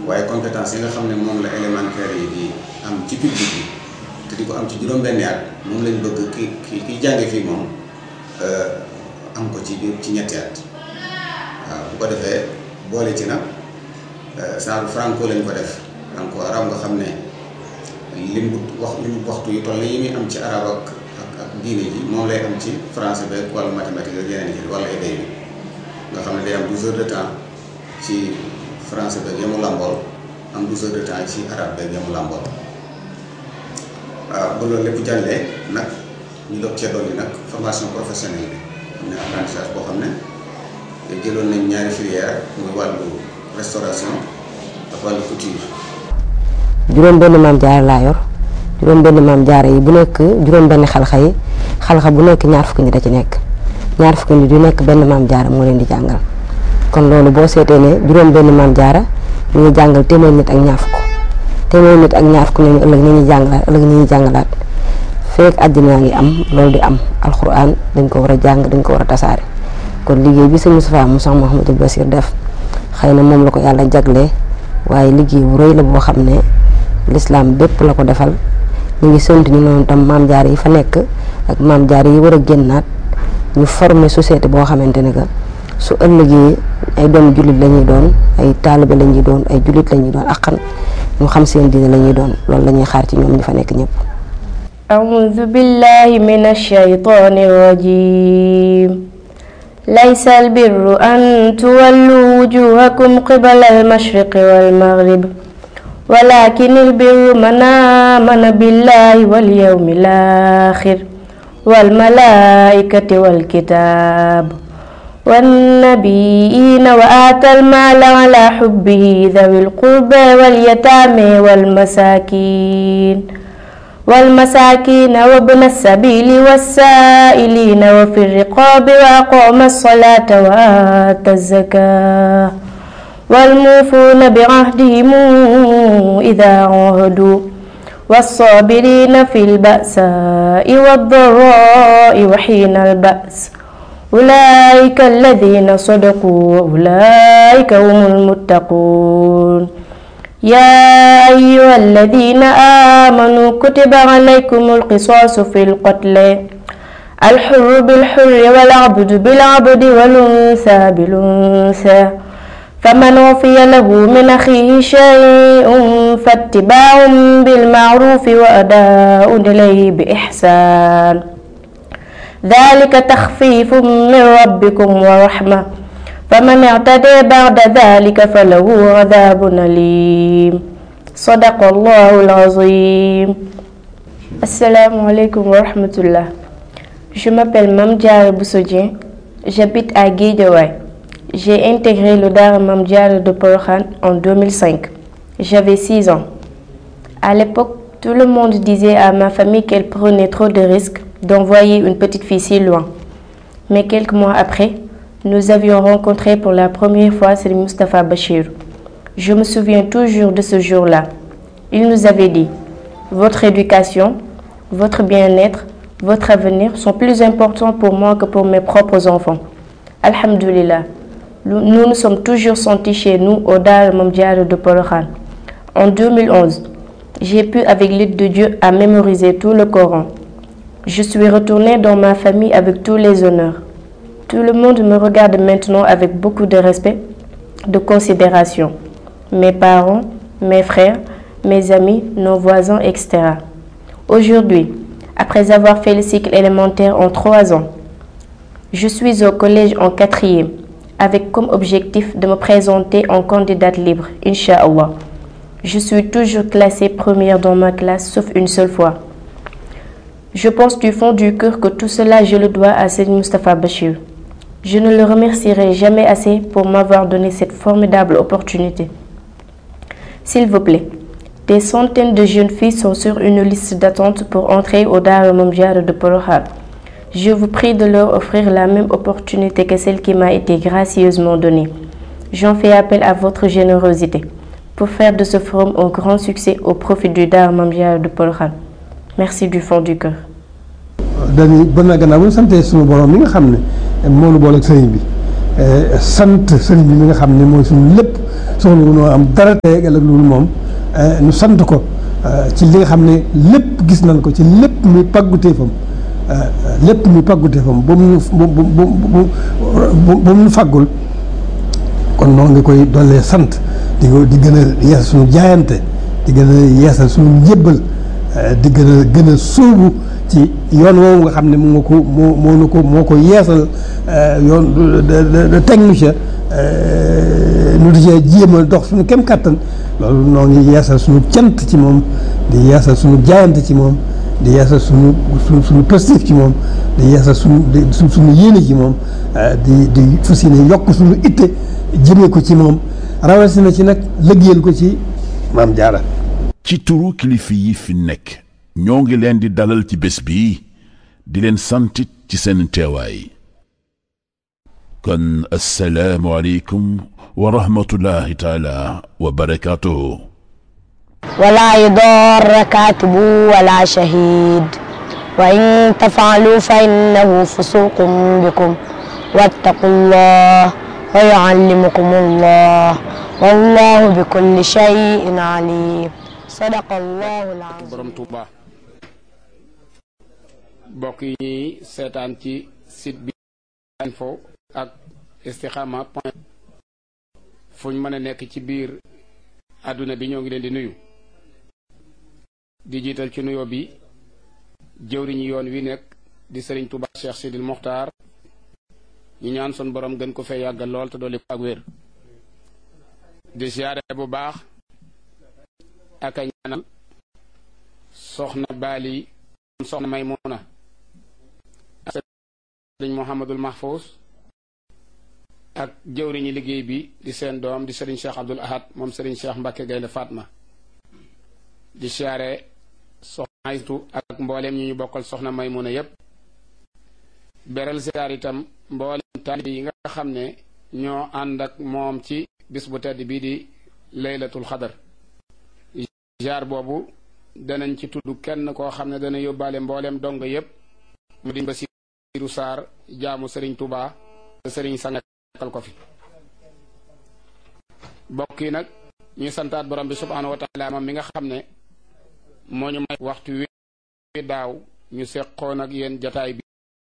waaye compétence yi nga xam ne moom la élémentaire yi di am ci public bi te di ko am ci juróom-benni at moom lañ bëgg ki jànge fii moom am ko ci ñetti at waaw bu ko defee boole ci nag saaru franco lañ ko def franco arab nga xam ne limu waxtu yu toll yi muy am ci arab ak diine ji moom lay am ci français beeg wala mathématique ak yeneen yi wala éday bi nga xam ne day am 12 heures de temps ci français beeg yamu làmbool am 12 heures de temps ci arabe beeg yamu làmbool waaw ba loolu lépp jàllee nag ñu doog cee dolli nag formation professionnelle bi am na apprentissage boo xam ne jëloon nañ ñaari filière muy wàllu restauration ak wàllu couture. juróom benn maam jaara laa yor juróom benn maam jaara yi bu nekk juróom benn xalxa yi xalxa bu nekk ñaar fukki nit da ci nekk ñaar fukki nit yu nekk benn maam jaara moo leen di jàngal kon loolu boo seetee ne juróom benn maam jaara ñu ngi jàngal téeméer nit ak ñaar fukk téeméer nit ak ñaar fukk nañu ëllëg ni ñuy jàngalaat feek àddina ngi am loolu di am alxuraan dañ ko war a jàng dañ ko war a tasaare kon liggéey bi sëñ Moustapha mu Cheikh Mouhamadou Bassir def xëy na moom la ko yàlla jaglee waaye liggéey bu rëy la boo xam ne l'islam bépp la ko defal ñu ngi sant ñu noonu tam maam jaar yi fa nekk ak maam jaar yi war a génnaat ñu former société boo xamante ne que su ëllëgee ay doomu jullit la ñuy doon ay taalibe la ñuy doon ay jullit la ñuy doon akkan ñu xam seen diine la ñuy doon loolu la ñuy xaar ci ñoom ñu fa nekk ñëpp. a'uuzu billahi minash shaytaanir rajiim. ليس البر أن تولوا وجوهكم قبل المشرق والمغرب ولكن البر من آمن بالله واليوم الآخر والملائكة والكتاب والنبيين وآتى المال على حبه ذوي القربى واليتامى والمساكين وابن السبيل والسائلين وفي الرقاب وأقام الصلاة وآتى الزكاة والموفون بعهدهم إذا عاهدوا والصابرين في البأساء والضراء وحين البأس أولئك الذين صدقوا وأولئك هم المتقون يا أيها الذين آمنوا كتب عليكم القصاص في القتل الحر بالحر والعبد بالعبد والأنثى بالأنثى فمن عفي له من أخيه شيء فاتباع بالمعروف وأداء إليه بإحسان ذلك تخفيف من ربكم ورحمة فمن اعتدى بعد ذلك فله عذاب أليم صدق الله العظيم. Assalamu alaikum wa rahmatullah. Je m'appelle Mame Diarra Bousso Dieng, j'habite à Guédiawaye. J'ai intégré le Daara Mame Diarra de Porokhane en 2005. J'avais 6 ans. À l'époque, tout le monde disait à ma famille qu'elle prenait trop de risques d'envoyer une petite fille si loin. Mais quelques mois après, nous avions rencontré pour la première fois Serigne Moustapha Bachir. Je me souviens toujours de ce jour-là. Il nous avait dit: votre éducation, votre bien-être, votre avenir sont plus importants pour moi que pour mes propres enfants. Alhamdulillah, nous nous sommes toujours sentis chez nous au Daara Mame Diarra de Porokhane. En 2011, j'ai pu, avec l'aide de Dieu, à mémoriser tout le Coran. Je suis retournée dans ma famille avec tous les honneurs. Tout le monde me regarde maintenant avec beaucoup de respect, de considération. Mes parents, mes frères, mes amis, nos voisins, etc. Aujourd'hui, après avoir fait le cycle élémentaire en 3 ans, je suis au collège en 4e, avec comme objectif de me présenter en candidate libre, Inch'Allah. Je suis toujours classée première dans ma classe, sauf une seule fois. Je pense du fond du cœur que tout cela, je le dois à Serigne Moustapha Bachir. Je ne le remercierai jamais assez pour m'avoir donné cette formidable opportunité. S'il vous plaît, des centaines de jeunes filles sont sur une liste d'attente pour entrer au Daara Mame Diarra de Porokhane. Je vous prie de leur offrir la même opportunité que celle qui m'a été gracieusement donnée. J'en fais appel à votre générosité pour faire de ce forum un grand succès au profit du Daara Mame Diarra de Porokhane. Merci du fond du cœur. dañuy ba na gannaaw bu ñu santee suñu borom mi nga xam ne moo nu boole ak sëriñ bi sant sëriñ bi mi nga xam ne mooy suñu lépp soxla wu noo am dara tey ëllëg loolu moom ñu sant ko ci li nga xam ne lépp gis nañ ko ci lépp muy pàgguteefam ba mu fàggul kon noonu ngi koy dollee sant di gën a yeesal suñu jaayante di gën a yeesal suñu njébbal di gën a sóobu ci yoon woowu nga xam ne moo ko yeesal yoon teg nu ca nu di ca jéem a dox suñu kem kàttan loolu noo ngi yeesal suñu cant ci moom di yeesal suñu jaayante ci moom di yeesal suñu positif ci moom di yeesal suñu yéene ci moom di fas yéene yokk suñu itte jëmee ko ci moom rawatina ci nag liggéeyal ko ci Maam Jaara. ci turu kilifa yi fi nekk ñoo ngi leen di dalal ci bés bi di leen santit ci seen teewaay kon assalaamu aleykum wa rahmatullahi taala wa barakaatuhu. ولا يضار كاتب ولا شهيد وإن تفعلوا فإنه فسوق بكم واتقوا الله ويعلمكم الله والله بكل شيء عليم صدق الله العظيم. borom Tuuba bokk yi ñuy seetaan ci site bi info ak istikhama point fuñ mën a nekk ci biir àdduna bi ñoo ngi leen di nuyu di jiital ci nuyoo bi jëwriñu yoon wi nekk di Sëriñ Tuuba Cheikh Sidil Mokhtar ñu ñaan sun borom gën ko fee yàggal lool te dolli ko ak wér di siyaare bu baax ak a ñaanal soxna Bali soxna Maymuna ak Sëriñ Mouhamadul Mahfous ak jëwriñu liggéey bi di seen doom di Sëriñ Cheikh Abdoul Ahad moom Sëriñ Cheikh Mbacke Gaynde Fatma di siyaare soxna Aytu ak mbooleem ñi ñu bokkal soxna Maymuna yépp beral siyaar itam mbooleem taalibe yi nga xam ne ñoo ànd ak moom ci bis bu tedd bii di laylatul xadar jaar boobu danañ ci tudd kenn koo xam ne dana yóbbaale mbooleem dongo yépp mu di Basiiru Saar jaamu Sëriñ Tuubaa te Sëriñ sàngal ko fi bokk yi nag ñuy santaat borom bi subhaanahu wa taala moom mi nga xam ne moo ñu may waxtu wi daaw ñu seqoon ak yéen jataay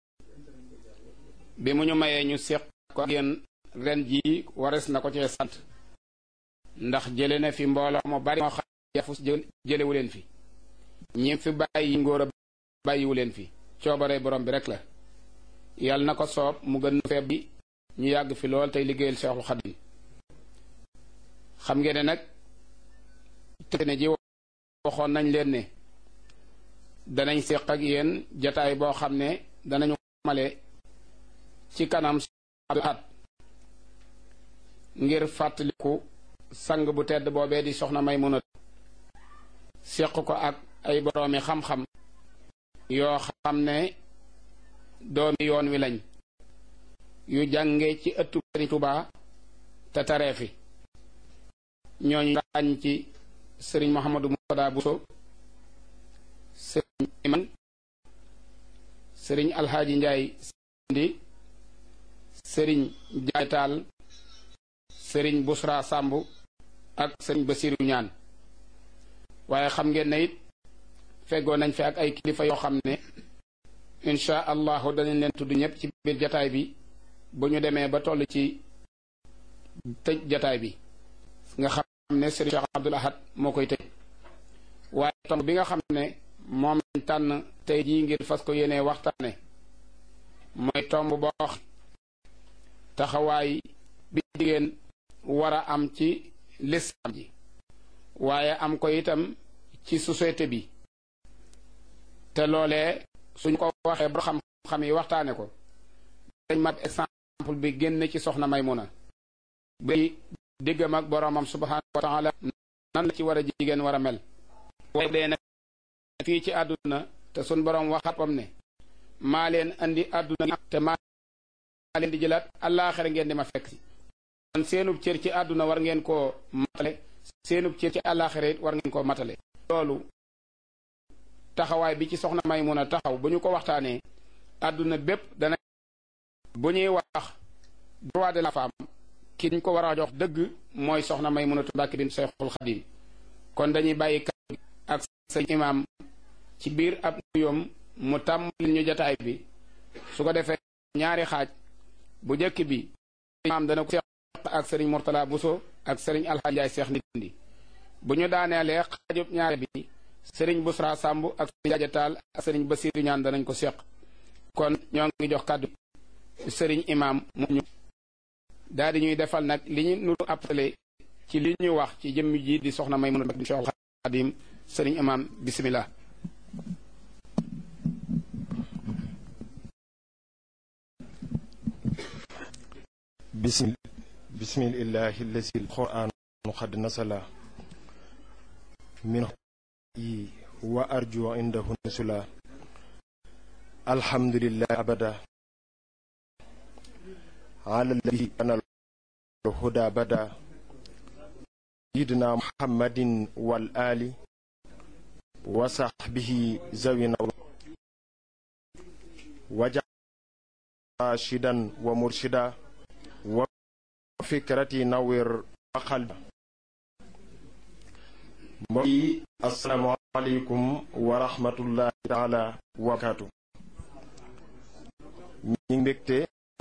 bi mu ñu mayee ñu seq ko ak yéen ren jii wares na ko cee sant ndax jële na fi mbooloo mu bari moo xam yafus jëlewu leen fi ñi fi bàyyi ngóor a bàyyiwu leen fi coobare borom bi rek la yàlla na ko soob mu gën feeb bi ñu yàgg fi lool tey liggéeyal Seexul Xadiim xam ngeen ne nag te ne ji waxoon nañ leen ne danañ séq ak yéen jataay boo xam ne danañu male ci kanam at ngir fàttaliku sang bu tedd boobee di soxna Maymuna séq ko ak ay boroomi xam-xam yoo xam ne doomi yoon wi lañ yu jànge ci ëttu Sëriñ Tuubaa te taree fi ñooñu ràññ ci Sëriñ Mouhamadou Moutada Bousso Sëriñ Iman Sëriñ Alxaaji Njaay Sindi Sëriñ Jaay Taal Sëriñ Busra Sàmb ak Sëriñ Basiru Ñaan waaye xam ngeen ne it feggoo nañ fi ak ay kilifa yoo xam ne insha allahu danañ leen tudd ñëpp ci biir jataay bi bu ñu demee ba toll ci tëj jataay bi nga xam ne Sëriñ Cheikh Abdoul Ahad moo koy tëj waaye tomb bi nga xam ne moom lañ tànn tey jii ngir fas ko yéenee waxtaane mooy tomb boo taxawaay bi jigéen war a am ci lislaam ji waaye am ko itam ci société bi te loolee suñ ko waxee ba xam-xam yi waxtaane ko dañ mat exemple bi génn ci soxna Maymuna bi diggam ak boroomam subhaanahu wa taala nan la ci war a jigéen war a mel waaye dee nag fii ci àdduna te sun boroom waxatam ne maa leen andi àdduna te maa leen di jëlaat àllaaxira ngeen di ma fekk si kon seenub cër ci àdduna war ngeen koo matale seenub cër ci àllaaxira it war ngeen koo matale loolu taxawaay bi ci soxna Maymuna taxaw bu ñu ko waxtaanee àdduna bépp dana bu ñuy wax droit de la femme ki ñu ko war a jox dëgg mooy soxna Maymunatu Mbàkke bint Seexul Xadim kon dañuy bàyyi kàddu gi ak sëñ imaam ci biir ab nuyoom mu tàmbali ñu jotaay bi su ko defee ñaari xaaj bu njëkk bi imaam dana ko seq ak sëriñ Mourtala Bousso ak sëriñ Alxaaji Njaay Seex Ndindi bu ñu daaneelee xaajub ñaare bi sëriñ Busra Samb ak sëriñ Jaaja Taal ak sëriñ Basiiru Ñaan danañ ko seq kon ñoo ngi jox kàddu sëriñ imaam mu ñu daal di ñuy defal nag li ñu nuru appelé ci li ñu wax ci jëmm ji di soxna Maymunatu Mbàkke Seexul Xadim sëriñ imaam bismillah bismillahi allazi alquran qad nasala min wa arju indahu nusula alhamdulillah abada ala alladhi ana الهدى بدا سيدنا محمد والآل وصحبه زوينا وجعل راشدا ومرشدا وفكرتي نور وقلب السلام عليكم ورحمة الله تعالى وبركاته ñi mbégte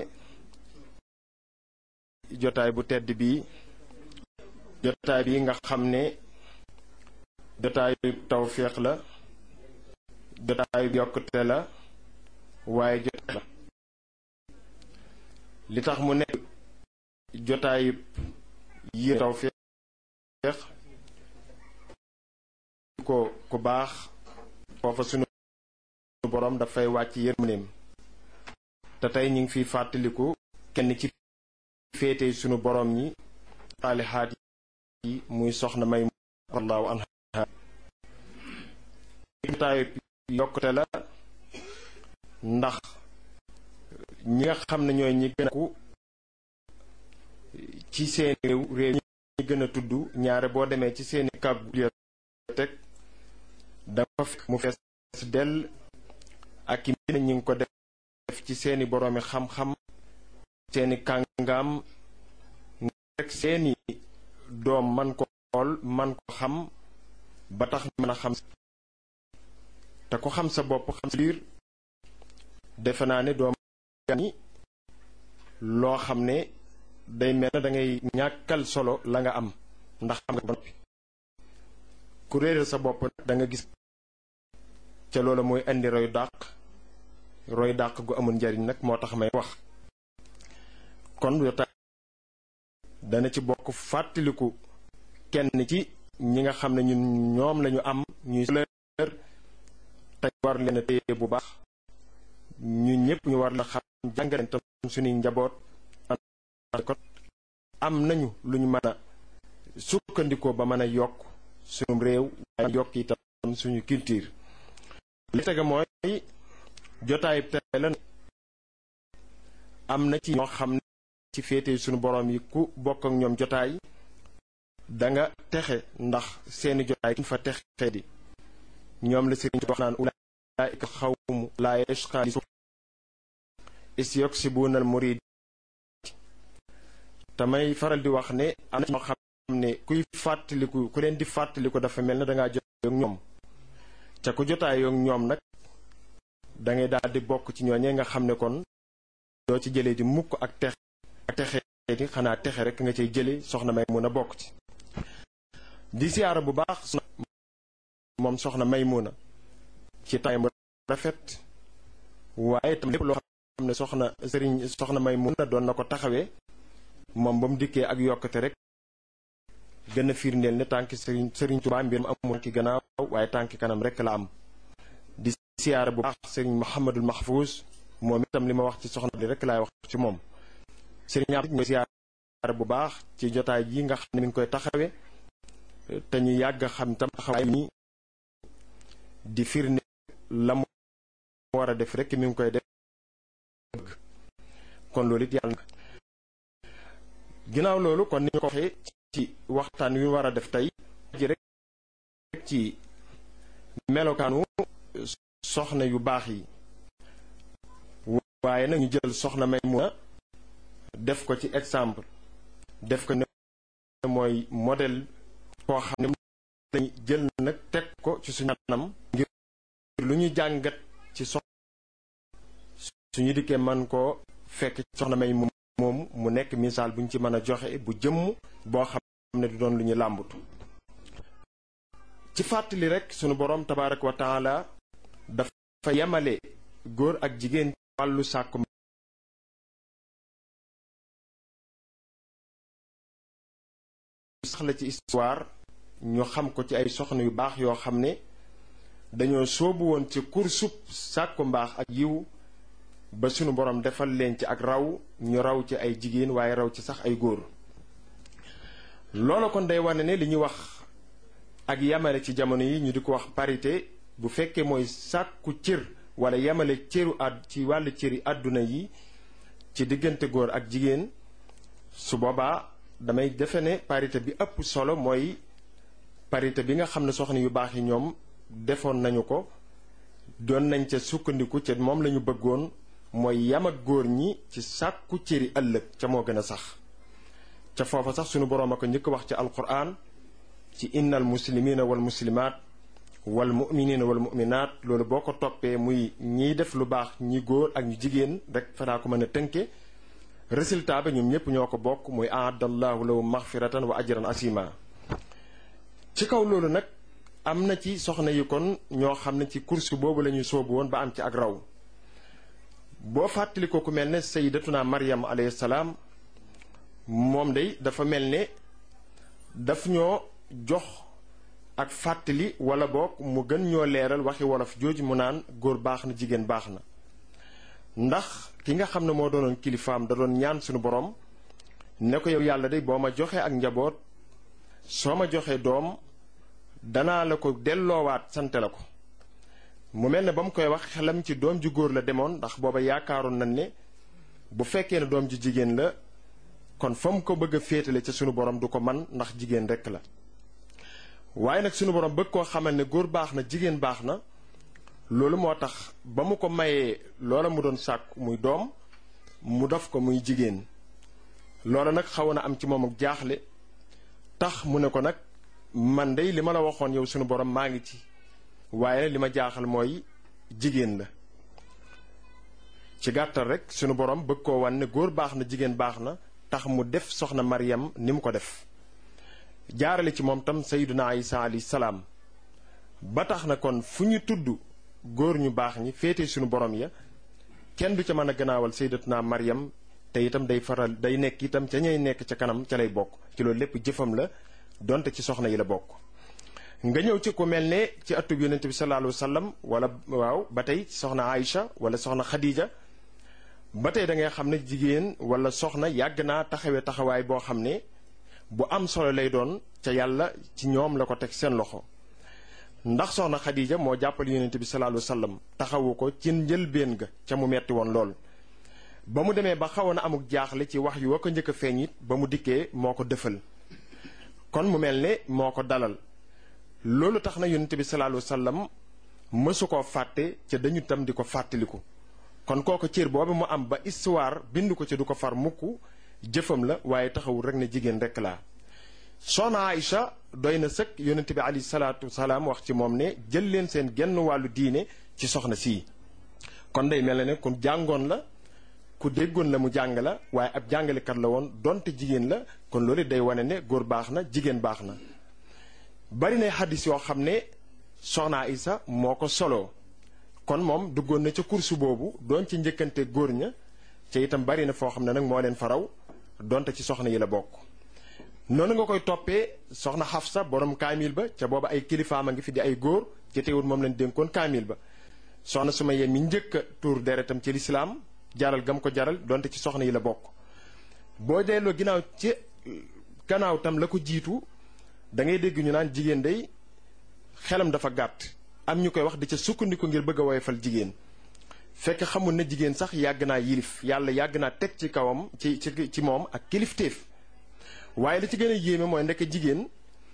jotaay bu tedd bi jotaay bi nga xam ne jotaayu tawféex la jotaayu yokkute la waaye jotaay la li tax mu nekk jotaayu yi tawféex ko ku baax foofa sunu borom dafay wàcc yërmandeem te tey ñu ngi fiy fàttaliku kenn ci féete sunu borom ñi saalihaat yi muy soxna may radiyallahu anha jotaayu yokkute la ndax ñi nga xam ne ñooy ñi gën a ku ci seen réew ñi gën a tudd ñaare boo demee ci seeni kàggu bibliothèque dafa fekk mu fees dell ak i mbind ñi ngi ko def ci seeni boroomi xam-xam seeni kàngaam rek seeni doom man ko xool man ko xam ba tax mën a xam te ko xam sa bopp xam sa biir defe naa ne doom ni loo xam ne day mel na da ngay ñàkkal solo la nga am ndax xam nga ba noppi ku réeral sa bopp da nga gis ca loola mooy indi roy dàq gu amul njariñ nag moo tax may wax kon jotaay dana ci bokk fàttaliku kenn ci ñi nga xam ne ñun ñoom lañu am ñuy sëlër te war leen a téye bu baax ñu ñëpp ñu war la xam jàngale tam suñuy njaboot kon am nañu lu ñu mën a sukkandikoo ba mën a yokk suñu réew waaye yokk itam suñu culture li tege mooy jotaay tey la am na ci ñoo xam ne ci féete suñu borom yi ku bokk ak ñoom jotaay da nga texe ndax seeni jotaay kuñ fa texe di ñoom la sëriñ wax naan ulaa'ika xawmu laa yashqaa isyuksibuna al-murid tamay faral di wax ne am na ñoo xam ne kuy fàttaliku ku leen di fàttaliku dafa mel ne dangaa jotaay ak ñoom ca ku jotaay ak ñoom nag da ngay daal di bokk ci ñooñee nga xam ne kon doo ci jëlee di mukk ak texe di xanaa texe rek nga cay jële soxna Maymuna bokk ci di siyaara bu baax moom soxna Maymuna ci tay mu rafet waaye tam lépp loo xam ne soxna Maymuna doon na ko taxawee moom ba mu dikkee ak yokkate rek gën a firndeel ne tànki sëriñ Tuubaa mbir mu amul ki gannaaw waaye tànki kanam rek la am di siyaara bu baax sëriñ Muhammadul Mahfouz moom itam li ma wax ci soxna li rek laay wax ci moom sëriñ Abdou ñu siyaara bu baax ci jotaay ji nga xam ne mi ngi koy taxawee te ñu yàgg xam tam taxawaay ni di firnde la mu war a def rek mi ngi koy def kon loolu it yàlla ginnaaw loolu kon ni ñu ko waxee ci waxtaan wi war a def tey ji rek ci melokaanu soxna yu baax yi waaye nag ñu jël soxna Maymuna def ko ci exemple def ko ne mooy modèle koo xam ne lañu jël nag teg ko ci suñu anam ngir lu ñu jàngat ci suñu dikkee man koo fekk soxna May moom mu nekk misaal buñ ci mën a joxe bu jëmm boo xam ne du doon lu ñu làmbatu ci fàttali rek sunu boroom tabaaraka wa taala dafa yemale góor ak jigéen wàllu sàkku sax la ci histoire ñu xam ko ci ay soxna yu baax yoo xam ne dañoo soobu woon ci kursub sàkku mbaax ak yiw ba sunu borom defal leen ci ak raw ñu raw ci ay jigéen waaye raw ci sax ay góor loola kon day wane ne li ñuy wax ak yamale ci jamono yi ñu di ko wax parité bu fekkee mooy sàkku cër wala yamale cëru ci wàllu cëri àdduna yi ci diggante góor ak jigéen su boobaa damay defe ne parité bi ëpp solo mooy parité bi nga xam ne soxna yu baax yi ñoom defoon nañu ko doon nañ ca sukkandiku ca moom lañu bëggoon mooy yam ak góor ñi ci sàkku cëri ëllëg ca moo gën a sax ca foofa sax sunu boroom a ko njëkk wax ci alquran ci innal muslimina wal muslimaat wal muminina wal muminaat loolu boo ko toppee muy ñiy def lu baax ñi góor ak ñu jigéen rek fanaa ko mën a tënke résultat ba ñoom ñëpp ñoo ko bokk muy aadallahu lahum maxfiratan wa ajran asima ci kaw loolu nag am na ci soxna yi kon ñoo xam ne ci course boobu la ñuy soobu woon ba am ci ak raw boo fàttali ko ku mel ne sayyidatuna Maryam alayhi salaam moom day dafa mel ne daf ñoo jox ak fàttali wala boog mu gën ñoo leeral waxi wolof jooju mu naan góor baax na jigéen baax na ndax ki nga xam ne moo doonoon kilifaam da doon ñaan suñu borom ne ko yow yàlla de boo ma joxee ak njaboot soo ma joxee doom danaa la ko delloowaat sante la ko mu mel ne ba mu koy wax xelam ci doom ju góor la demoon ndax booba yaakaaroon nañ ne bu fekkee ne doom ju jigéen la kon fa mu ko bëgg a féetale ca sunu borom du ko man ndax jigéen rekk la waaye nag sunu borom bëgg koo xamal ne góor baax na jigéen baax na loolu moo tax ba mu ko mayee loola mu doon sàkku muy doom mu def ko muy jigéen loola nag xawoon na am ci moom ak jaaxle tax mu ne ko nag man dey li ma la waxoon yow sunu borom maa ngi ci waaye li ma jaaxal mooy jigéen la ci gàttal rek sunu borom bëgg koo wan ne góor baax na jigéen baax na tax mu def soxna Maryam ni mu ko def jaarale ci moom tam sayyiduna Isa alayhi salaam ba tax na kon fu ñu tudd góor ñu baax ñi féete sunu borom ya kenn du ca mën a gannaawal sayyidatuna Maryam te itam day nekk itam ca ñay nekk ca kanam ca lay bokk ci loolu lépp jëfam la donte ci soxna yi la bokk nga ñëw ci ku mel ne ci atub yonent bi sallallahu alayhi wa sallam wala waaw ba tey soxna Aïcha wala soxna Khadija ba tey da ngay xam ne jigéen wala soxna yàgg naa taxawee taxawaay boo xam ne bu am solo lay doon ca yàlla ci ñoom la ko teg seen loxo ndax soxna Khadija moo jàppale yonent bi sallallahu alayhi wa sallam taxawu ko ci njëlbéen ga ca mu metti woon lool ba mu demee ba xawoon a amuk jaaxle ci wax yu wa ko njëkk a feeñ it ba mu dikkee moo ko dëfal kon mu mel ne moo ko dalal loolu tax na yonent bi sallallahu alayhi wa sallam mësu koo fàtte ca dañu tam di ko fàttaliku kon kooku cër boobu mu am ba histoire bind ko ci du ko far mukk jëfam la waaye taxawul rek ne jigéen rek laa soxna Aïcha doy na sëkk yonent bi alayhi salaatu wasalaam wax ci moom ne jël leen seen genn wàllu diine ci soxna sii kon day mel ne ku jàngoon la ku déggoon la mu jàng la waaye ab jàngalekat la woon donte jigéen la kon loolu day wane ne góor baax na jigéen baax na bari na xaddis yoo xam ne soxna Aïcha moo ko soloo kon moom duggoon na ca kursu boobu doon ci njëkkante góor ña ca itam bari na foo xam ne nag moo leen faraw donte ci soxna yi la bokk noonu nga koy toppee soxna Xafsa borom kaamil ba ca booba ay kilifaam a ngi fi di ay góor ci teewul moom leen dénkoon kaamil ba soxna Sumayya mi njëkk a tuur deretam ci lislaam jaral gam ko jaral donte ci soxna yi la bokk boo delloo ginnaaw ci gannaaw tam la ko jiitu da ngay dégg ñu naan jigéen day xelam dafa gàtt am ñu koy wax di ca sukkandiku ngir bëgg a woyofal jigéen fekk xamul ne jigéen sax yàgg naa yilif yàlla yàgg naa teg ci kawam ci moom ak kilifteef waaye li ci gën a yéeme mooy ndekk jigéen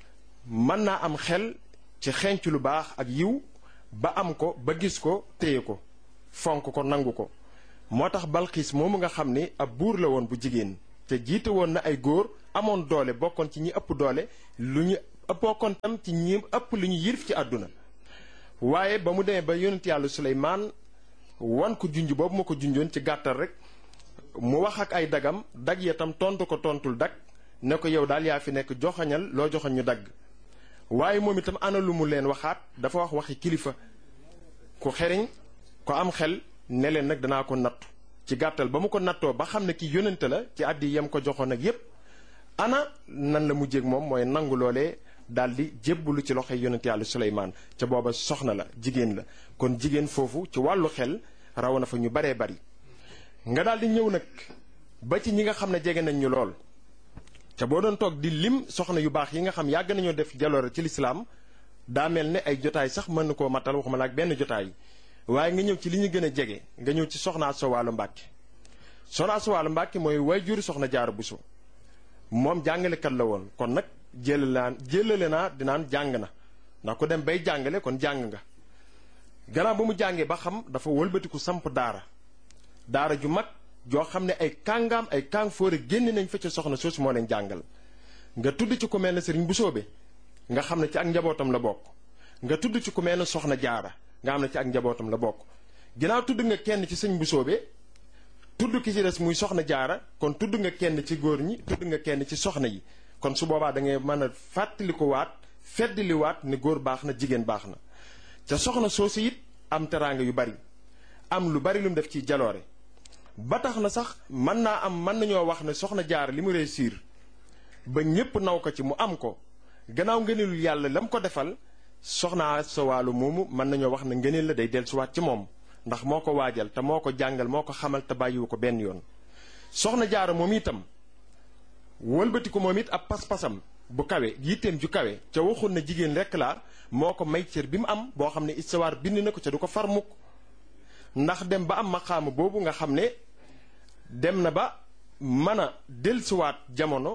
mën naa am xel ci xenc lu baax ak yiw ba am ko ba gis ko téye ko fonk ko nangu ko moo tax Balxiis moomu nga xam ne ab buur la woon bu jigéen te jiite woon na ay góor amoon doole bokkoon ci ñi ëpp doole lu ñu bokkoon tam ci ñi ëpp lu ñu yilif ci àdduna waaye ba mu demee ba yonent yàlla Suleymaan wan ko junj boobu ma ko junjoon ci gàttal rek mu wax ak ay dagam dag ya tam tontu ko tontul dag ne ko yow daal yaa fi nekk joxañal loo joxañ ñu dagg waaye moom itam ana lu mu leen waxaat dafa wax waxi kilifa ku xeriñ ko am xel ne leen nag danaa ko nattu ci gàttal ba mu ko nattoo ba xam ne ki yónnante la ci àddi yam ko joxoon ak yépp ana nan la mujjéeg moom mooy nangu loolee daal di jébbalu ci loxoy yónnante yàlla Suleymaan ca booba soxna la jigéen la kon jigéen foofu ci wàllu xel raw na fa ñu baree bari nga daal di ñëw nag ba ci ñi nga xam ne jege nañ ñu lool ca boo doon toog di lim soxna yu baax yi nga xam yàgg nañoo def jaloore ci lislaam daa mel ne ay jotaay sax mën na koo matal waxuma la ak benn jotaay waaye nga ñëw ci li ñu gën a jege nga ñëw ci soxna Asta Walo Mbàkke soxna Asta Walo Mbàkke mooy waajur soxna Jaara Buso moom jàngalekat la woon kon nag jëlale naa dinaan jàng na ndax ku dem bay jàngale kon jàng nga gannaaw ba mu jàngee ba xam dafa wëlbatiku samp daara ju mag joo xam ne ay kàngaam ay kàng fóore génn nañ fa ca soxna soosu moo leen jàngal nga tudd ci ku mel ne sëriñ Busoobe nga xam ne ci ak njabootam la bokk nga tudd ci ku mel ne soxna Jaara nga xam ne ci ak njabootam la bokk ginnaaw tudd nga kenn ci sëñ Busoobe tudd ki ci des muy soxna Jaara kon tudd nga kenn ci góor ñi tudd nga kenn ci soxna yi kon su boobaa da ngay mën a fàttali ko waat feddali waat ne góor baax na jigéen baax na ca soxna soosu it am teraanga yu bari am lu bari lu mu def ci jaloore ba tax na sax mën nañoo wax ne soxna Jaara li mu réussir ba ñépp naw ko ci mu am ko gannaaw ngëneelul yàlla la mu ko defal soxna Asta Walo moomu mën nañoo wax ne ngëneel la day dellusiwaat ci moom ndax moo ko waajal te moo ko jàngal moo ko xamal te bàyyiwu ko benn yoon soxna Jaara moom itam wëlbati ko moom it ab pas-pasam bu kawe yitteem ju kawe ca waxul na jigéen rekk laa moo ko may cër bi mu am boo xam ne histoire bind na ko ca du ko far mukk ndax dem ba am maqaama boobu nga xam ne dem na ba mën a dellusiwaat jamono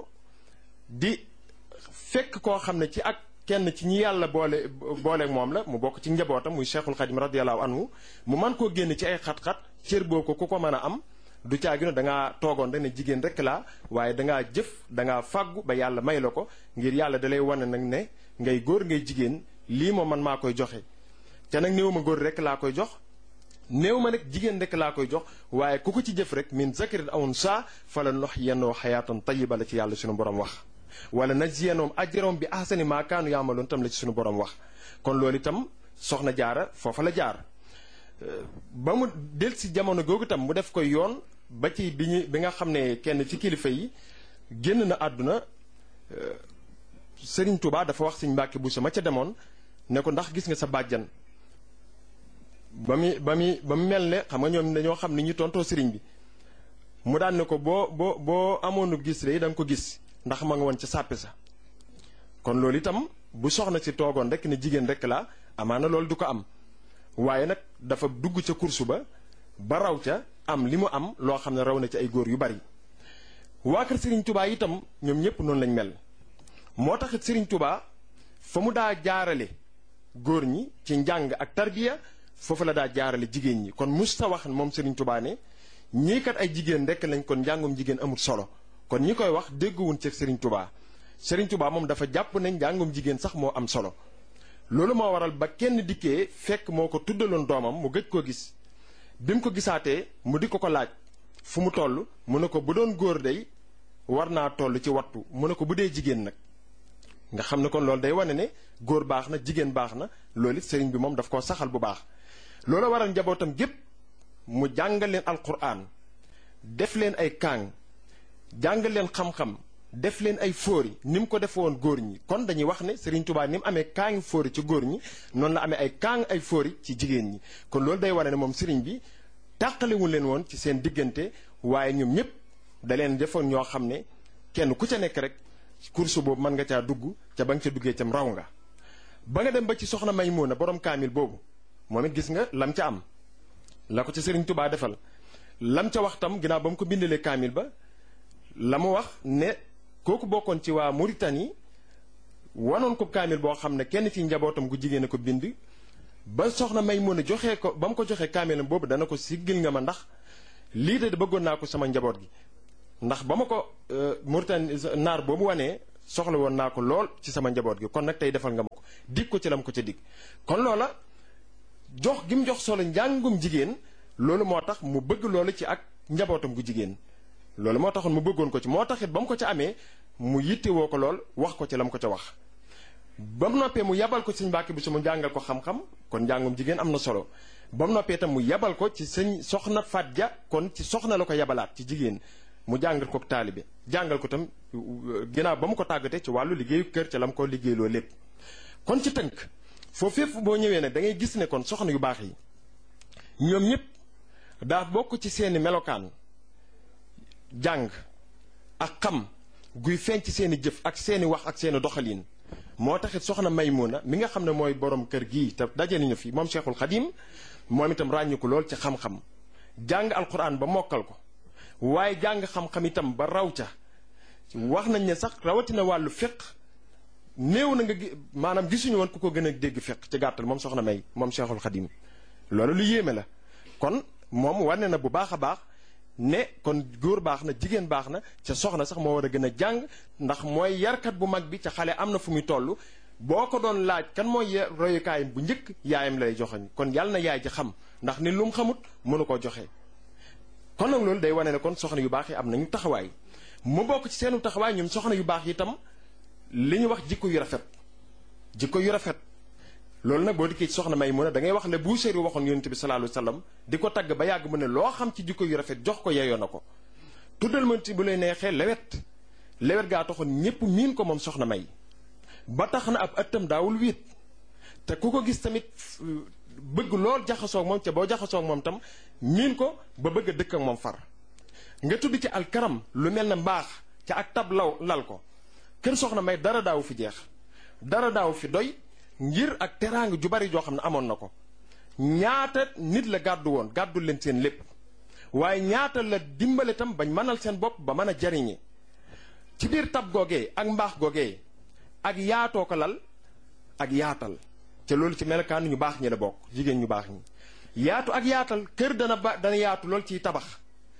di fekk koo xam ne ci ak kenn ci ñi yàlla booleeg moom la mu bokk ci njabootam muy Cheikhul Khadim radiyallahu anhu mu man koo génn ci ay xat-xat cër boo ko ku ko mën a am du caagi no dangaa toogoon rek ne jigéen rek laa waaye dangaa jëf dangaa fàggu ba yàlla may la ko ngir yàlla dalay wane nag ne ngay góor ngay jigéen lii moom man maa koy joxe te nag néew ma góor rek laa koy jox néew ma nag jigéen rek laa koy jox waaye ku ko ci jëf rek min zakarin aw unsaa fala nuhyiyannahu hayaatan tayyiba la ci yàlla suñu borom wax wala najziyannahum ajrahum bi ahsani maa kaanu ya'maluun tam la ci suñu borom wax kon loolu itam soxna Jaara foofa la jaar ba mu del si jamono googu itam mu def koy yoon ba ci bi nga xam ne kenn ci kilifa yi génn na àdduna Sëriñ Tuubaa dafa wax Sëriñ Mbàkke Buso ma ca demoon ne ko ndax gis nga sa bàjjan ba mu mel ne xam nga ñoom dañoo xam ni ñu tontoo sëriñ bi mu daan ne ko boo amoonu gis rek da nga ko gis ndax ma nga woon ca sàppe sa kon loolu itam bu soxna si toogoon rek ne jigéen rek la amaana loolu du ko am waaye nag dafa dugg ca kursu ba raw ca am li mu am loo xam ne raw na ci ay góor yu bari waa kër Sëriñ Tubaa itam ñoom ñëpp noonu lañ mel moo taxit Sëriñ Tubaa fa mu daa jaarale góor ñi ci njàng ak tarbiya foofu la daa jaarale jigéen ñi kon musta wax moom Sëriñ Tubaa ne ñii kat ay jigéen rek lañ kon njàngum jigéen amul solo kon ñi koy wax dégguwuñ ci Sëriñ Tubaa Sëriñ Tubaa moom dafa jàpp ne njàngum jigéen sax moo am solo loolu moo waral ba kenn dikkee fekk moo ko tuddaloon doomam mu gëj koo gis bi mu ko gisaatee mu di ko laaj fu mu toll mu ne ko bu doon góor day war naa toll ci wattu mu ne ko bu dee jigéen nag nga xam ne kon loolu day wane ne góor baax na jigéen baax na loolu it sëriñ bi moom daf koo saxal bu baax loolu waral njabootam gépp mu jàngal leen alquran def leen ay kaang jàngal leen xam-xam def leen ay fóori ni mu ko defe woon góor ñi kon dañuy wax ne Sëriñ Tubaa ni mu amee kaangi fóori ci góor ñi noonu la amee ay kaang ay fóori ci jigéen ñi kon loolu day wane ne moom sëriñ bi tàqalewul leen woon ci seen diggante waaye ñoom ñëpp da leen defoon ñoo xam ne kenn ku ca nekk rek course boobu mën nga caa dugg ca ba nga ca duggee cam raw nga ba nga dem ba ci soxna Maymuna borom kaamil boobu moom it gis nga lam ca am la ko ca Sëriñ Tubaa defal lam ca wax tam ginnaaw ba mu ko bindalee kaamil ba la mu wax ne kooku bokkoon ci waa Mauritanie wanoon ko kaamil boo xam ne kenn ci njabootam gu jigéen a ko bind ba soxna Maymuna joxee ko ba mu ko joxee kaamilam boobu dana ko siggil nga ma ndax lii de bëggoon naa ko sama njaboot gi ndax ba ma ko Mauritanie naar boobu wanee soxla woon naa ko lool ci sama njaboot gi kon nag tey defal nga ma ko dig ko ci lam ko ca dig kon loola jox gi mu jox solo njàngum jigéen loolu moo tax mu bëgg loolu ci ak njabootam gu jigéen loolu moo taxoon mu bëggoon ko ci moo taxit ba mu ko ca amee mu yittewoo ko lool wax ko ci lam ko ca wax ba mu noppee mu yabal ko sëñ Mbàkke Buso mu jàngal ko xam-xam kon njàngum jigéen am na solo ba mu noppee itam mu yabal ko ci sëñ soxna Faat Ja kon ci soxna la ko yabalaat ci jigéen mu jàngal ko taalibe jàngal ko itam ginnaaw ba mu ko tàggatee ci wàllu liggéeyu kër ca la mu ko liggéeyloo lépp kon ci tënk foofu fépp boo ñëwee nag da ngay gis ne kon soxna yu baax yi ñoom ñëpp daa bokk ci seeni melokaan jàng ak xam guy feeñ ci seeni jëf ak seeni wax ak seeni doxalin moo taxit soxna Maymuna mi nga xam ne mooy borom kër gii te daje nañu fi moom Cheikhul Khadim moom itam ràññu ko lool ci xam-xam jàng alquran ba mokkal ko waaye jàng xam-xam itam ba raw ca wax nañ ne sax rawatina wàllu fiq néew na nga maanaam gisuñu woon ku ko gën a dégg fiq ci gàttal moom soxna May moom Cheikhul Khadim loolu lu yéeme la kon moom wane na bu baax a baax ne kon góor baax na jigéen baax na ca soxna sax moo war a gën a jàng ndax mooy yarkat bu mag bi ca xale am na fu muy toll boo ko doon laaj kan mooy royukaayam bu njëkk yaayam lay joxeñ kon yàlla na yaay ji xam ndax ni lu mu xamut mënu koo joxe. kon nag loolu day wane ne kon soxna yu baax yi am nañu taxawaay mu bokk ci seenu taxawaay ñoom soxna yu baax yi itam li ñu wax jikko yu rafet jikko yu rafet. loolu nag boo dikkee ci soxna Maymuna da ngay wax le Buusiri waxoon yonent bi sallallahu alayhi wasallam di ko tagg ba yàgg mu ne loo xam ci jikko yu rafet jox ko yeyoo na ko tuddal ma ci bu lay neexee lewet gaa taxoon ñépp miin ko moom soxna May ba tax na ab ëttam daawul wiit te ku ko gis tamit bëgg lool jaxasoog moom ca boo jaxasoog moom tam miin ko ba bëgg a dëkk ak moom far nga tudd ci alkaram lu mel ne mbaax ca ak tab lal ko kër soxna May dara daawu fi jeex dara daawu fi doy ngir ak teraanga ju bari joo xam ne amoon na ko ñaata nit la gàddu woon gàddul leen seen lépp waaye ñaata la dimbale tam bañ mënal seen bopp ba mën a jariñe ci biir tab googee ak mbaax googee ak yaatoo ko lal ak yaatal te loolu ci melokaan ñu baax ñi la bokk jigéen ñu baax ñi yaatu ak yaatal kër dana yaatu lool ciy tabax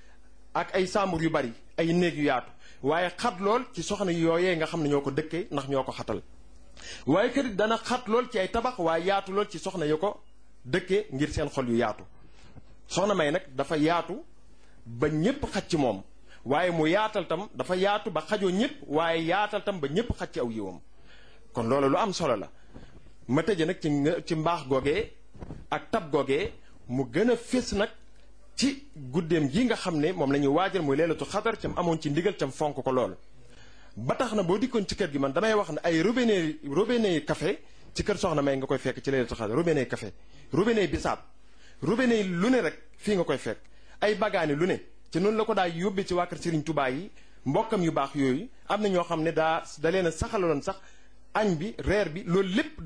ak ay sàmbur yu bari ay néeg yu yaatu waaye xat lool ci soxna yooyee nga xam ne ñoo ko dëkkee ndax ñoo ko xatal waaye kër dana xat lool ci ay tabax waaye yaatu lool ci soxna yu ko dëkkee ngir seen xol yu yaatu soxna May nag dafa yaatu ba ñépp xaj ci moom waaye mu yaatal tam dafa yaatu ba xajoo ñépp waaye yaatal tam ba ñépp xaj ci aw yiwam kon loolu lu am solo la ma tëje nag ci mbaax googee ak tab googee mu gën a fés nag ci guddeem gi nga xam ne moom la ñuy waajal muy leelatu xadar cam amoon ci ndigal cam fonk ko lool ba tax na boo dikkoon ci kër gi man damay wax ne ay robinet café ci kër soxna May nga koy fekk ci leelatu xadar robinet café robinet bisaab robinet lu ne rek fii nga koy fekk ay bagaani lu ne ci noonu la ko daa yóbbee ci waa kër Serigne Touba yi mbokkam yu baax yooyu am na ñoo xam ne da leen a saxaloon sax añ bi reer bi loolu lépp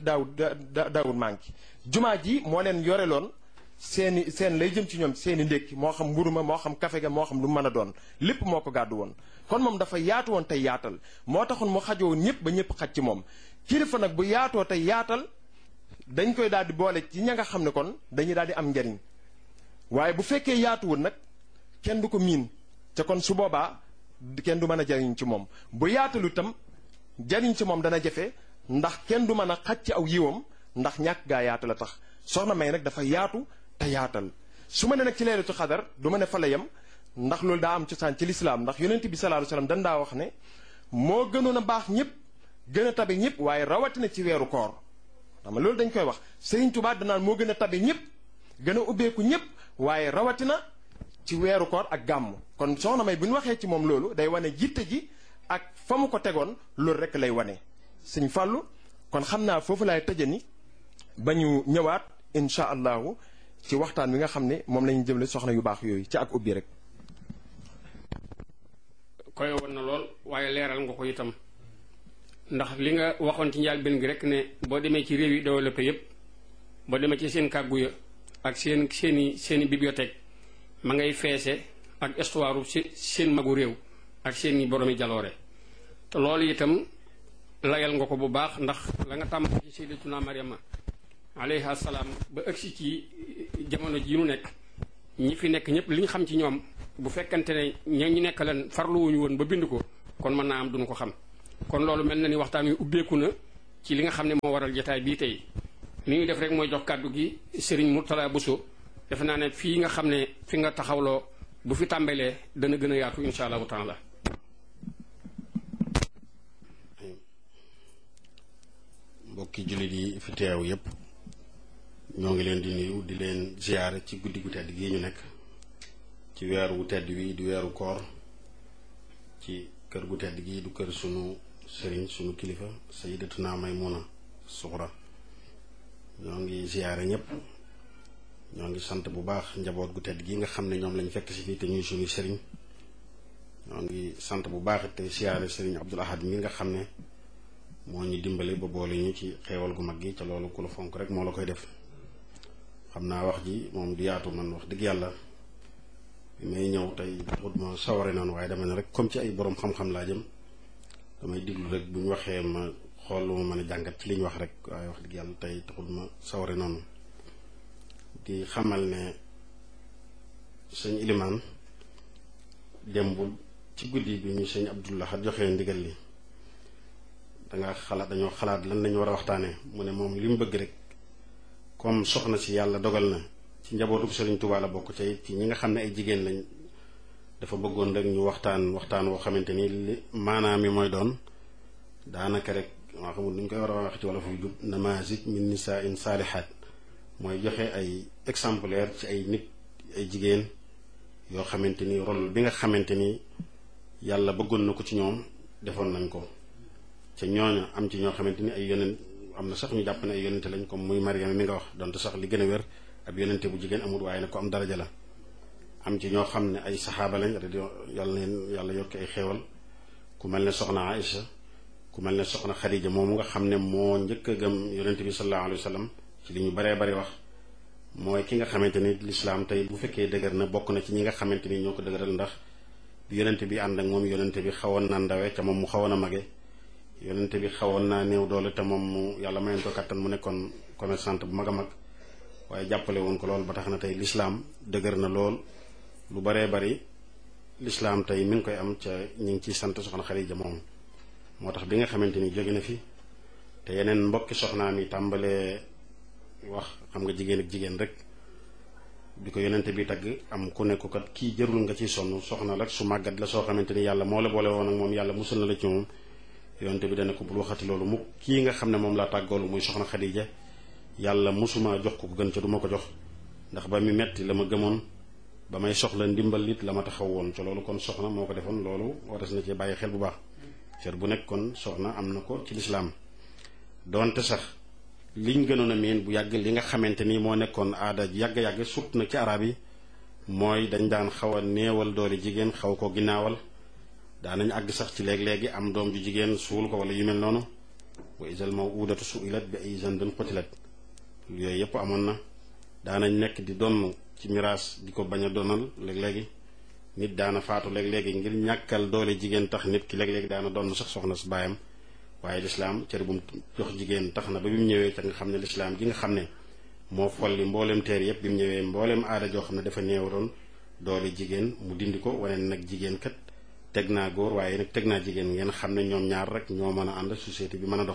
daawul manqué jumaa ji moo leen yoreloon seen lay jëm ci ñoom seeni ndékki moo xam mburu ma moo xam kafe ga moo xam lu mën a doon lépp moo ko gàddu woon kon moom dafa yaatu woon tey yaatal moo taxoon mu xajoo ñëpp ba ñëpp xaj ci moom kilifa nag bu yaatoo tey yaatal dañ koy daal di boole ci ña nga xam ne kon dañuy daal di am njariñ waaye bu fekkee yaatuwul nag kenn du ko miin te kon su boobaa kenn du mën a jariñ ci moom bu yaatalu itam jariñ ci moom dana jafe ndax kenn du mën a xaj ci aw yiwam ndax ñàkk gaa yaatu la tax soxna May nag dafa yaatu te yaatal su ma ne nag ci leelatu xadar du ma ne fa la yem ndax loolu daa am cosaan ci lislaam ndax yonent bi sallallahu alayhi wasallam dan daa wax ne moo gënoon a baax ñëpp gën a tabe ñëpp waaye rawatina ci weeru koor xam nga loolu dañ koy wax Serigne Touba danaan moo gën a tabe ñëpp gën a ubbeeku ñëpp waaye rawatina ci weeru koor ak gàmm kon soxna May bu ñu waxee ci moom loolu day wane jitte ji ak fa mu ko tegoon loolu rek lay wane Sëñ Fàllu kon xam naa foofu laay tëje ni ba ñu ñëwaat incha allahu ci waxtaan wi nga xam ne moom la ñu jëmle soxna yu baax yooyu ci ak ubbi rek. koy woon na lool waaye leeral nga ko itam ndax li nga waxoon ci njëlbéen gi rek ne boo demee ci réew yi développé yépp boo demee ci seen kàggu ya ak seeni bibliothèque ma ngay feese ak histoire seen magu réew ak seeni boromi jaloore te loolu itam layal nga ko bu baax ndax la nga tàmm ci Sayyidatuna Maryama alayha salaam ba ëgsi ci jamono ji nu nekk ñi fi nekk ñëpp li ñu xam ci ñoom bu fekkante ne ñu nekk leen farluwuñu woon ba bind ko kon mën naa am duñu ko xam. kon loolu mel na ni waxtaan wi ubbeeku na ci li nga xam ne moo waral jotaay bii tey li ñuy def rek mooy jox kàddu gi Serigne Mourtala Bousso defe naa ne fii nga xam ne fi nga taxawloo bu fi tàmbalee dana gën a yaatu insha allahu taala. mbokki jullit yi fi teew yépp ñoo ngi leen di nuyu di leen ziyaare ci guddi gu tedd gii ñu nekk ci weeru wu tedd wi di weeru koor ci kër gu tedd gii du kër sunu sëriñ sunu kilifa Sayyidatuna Maymuna Suxra ñoo ngi ziyaare ñëpp ñoo ngi sant bu baax njaboot gu tedd gii nga xam ne ñoom lañ fekk si fii te ñuy suñu sëriñ ñoo ngi sant bu baax te ziyaare sëriñ Abdul Ahad mi nga xam ne moo ñu dimbali ba boole ñu ci xeewal gu mag gi ca loolu ku la fonk rek moo la koy def. xam naa wax ji moom du yaatu man wax dëgg yàlla bi may ñëw tey taxut ma saware noonu waaye dama ne rek comme ci ay borom xam-xam laa jëm damay diglu rek bu ñu waxee ma xool lu ma mën a jàngat ci li ñu wax rek waaye wax dëgg yàlla tey taxut ma saware noonu di xamal ne sëñ Ilimaan démbul ci guddi bi ñu sëñ Abdullah joxee ndigal li dañoo xalaat lan lañu war a waxtaanee mu ne moom li mu bëgg rek comme soxna si yàlla dogal na ci njabootu Sëriñ Tuubaa la bokk ca ci ñi nga xam ne ay jigéen lañ dafa bëggoon rek ñu waxtaan woo xamante ni li maanaam mi mooy doon daanaka rek maa xamul nu ñu koy war a wax ci wala fu jub namaazij min nisaa'in saalihaat mooy joxe ay exemplaire ci ay nit ay jigéen yoo xamante ni rôle bi nga xamante ni yàlla bëggoon na ko ci ñoom defoon nañ ko ca ñooñu am ci ñoo xamante ni ay yonent am na sax ñu jàpp ne ay yonente lañ comme muy Mariama mi nga wax donte sax li gën a wér ab yonente bu jigéen amul waaye nag ko am daraja la am ci ñoo xam ne ay saxaaba lañ yàlla neen yàlla yokki ay xeewal ku mel ne soxna Aïcha ku mel ne soxna Xadija moomu nga xam ne moo njëkk a gëm yonente bi sallallahu alayhi wa sallam ci li ñu baree bari wax mooy ki nga xamante ni lislaam tey bu fekkee dëgër na bokk na ci ñi nga xamante ni ñoo ko dëgëral ndax bi yonente bi ànd ak moom yonente bi xawoon na ndawe ca moom mu xawoon a mage yonente bi xawoon naa néew doole te moom mu yàlla mayoon ko kattan mu nekkoon commerçante bu mag a mag waaye jàppale woon ko lool ba tax na tey lislaam dëgër na lool lu baree bari lislaam tey mi ngi koy am ca ñu ngi ciy sant soxna Xadija moom moo tax bi nga xamante ni jóge na fi te yeneen mbokki soxnaam yi tàmbalee wax xam nga jigéen ak jigéen rek bi ko yonente bi tagg am ku nekk kat kii jërul nga ciy sonn soxna rek su màggat la soo xamante ni yàlla moo la boole woon ak moom yàlla musul na la ci moom yonte bi dana ko bul waxati loolu mu kii nga xam ne moom laa tàggoolu muy soxna Xadija yàlla musuma jox ko gën ca du ma ko jox ndax ba mi metti la ma gëmoon ba may soxla ndimbal it la ma taxaw woon ca loolu kon soxna moo ko defoon loolu waras na ci bàyyi xel bu baax cër bu nekk kon soxna am na ko ci lislaam doonte sax liñ gënoon a miin bu yàgg li nga xamante ni moo nekkoon aada yàgg-yàgg surtout nag ci arab yi mooy dañ daan xaw a néewal doole jigéen xaw ko ginnaawal daanañ àgg sax ci léeg-léegi am doom ju jigéen suul ko wala yu mel noonu wa isal mawudatu suilat bi ay zanbin qutilat yooyu yëpp amoon na daanañ nekk di donn ci miraas di ko bañ a donal léeg-léegi nit daana faatu léeg-léegi ngir ñàkkal doole jigéen tax nit ki léeg-léegi daana donn sax soxna su baayam waaye lislaam cër bu mu jox jigéen tax na ba bi mu ñëwee ca nga xam ne lislaam gi nga xam ne moo folli mbooleem teer yëpp bi mu ñëwee mbooleem aada joo xam ne dafa néewaroon doole jigéen mu dindi ko wane nag jigéen kat teg naa góor waaye nag teg naa jigéen ngeen xam ne ñoom ñaar rek ñoo mën a ànd société bi mën a dox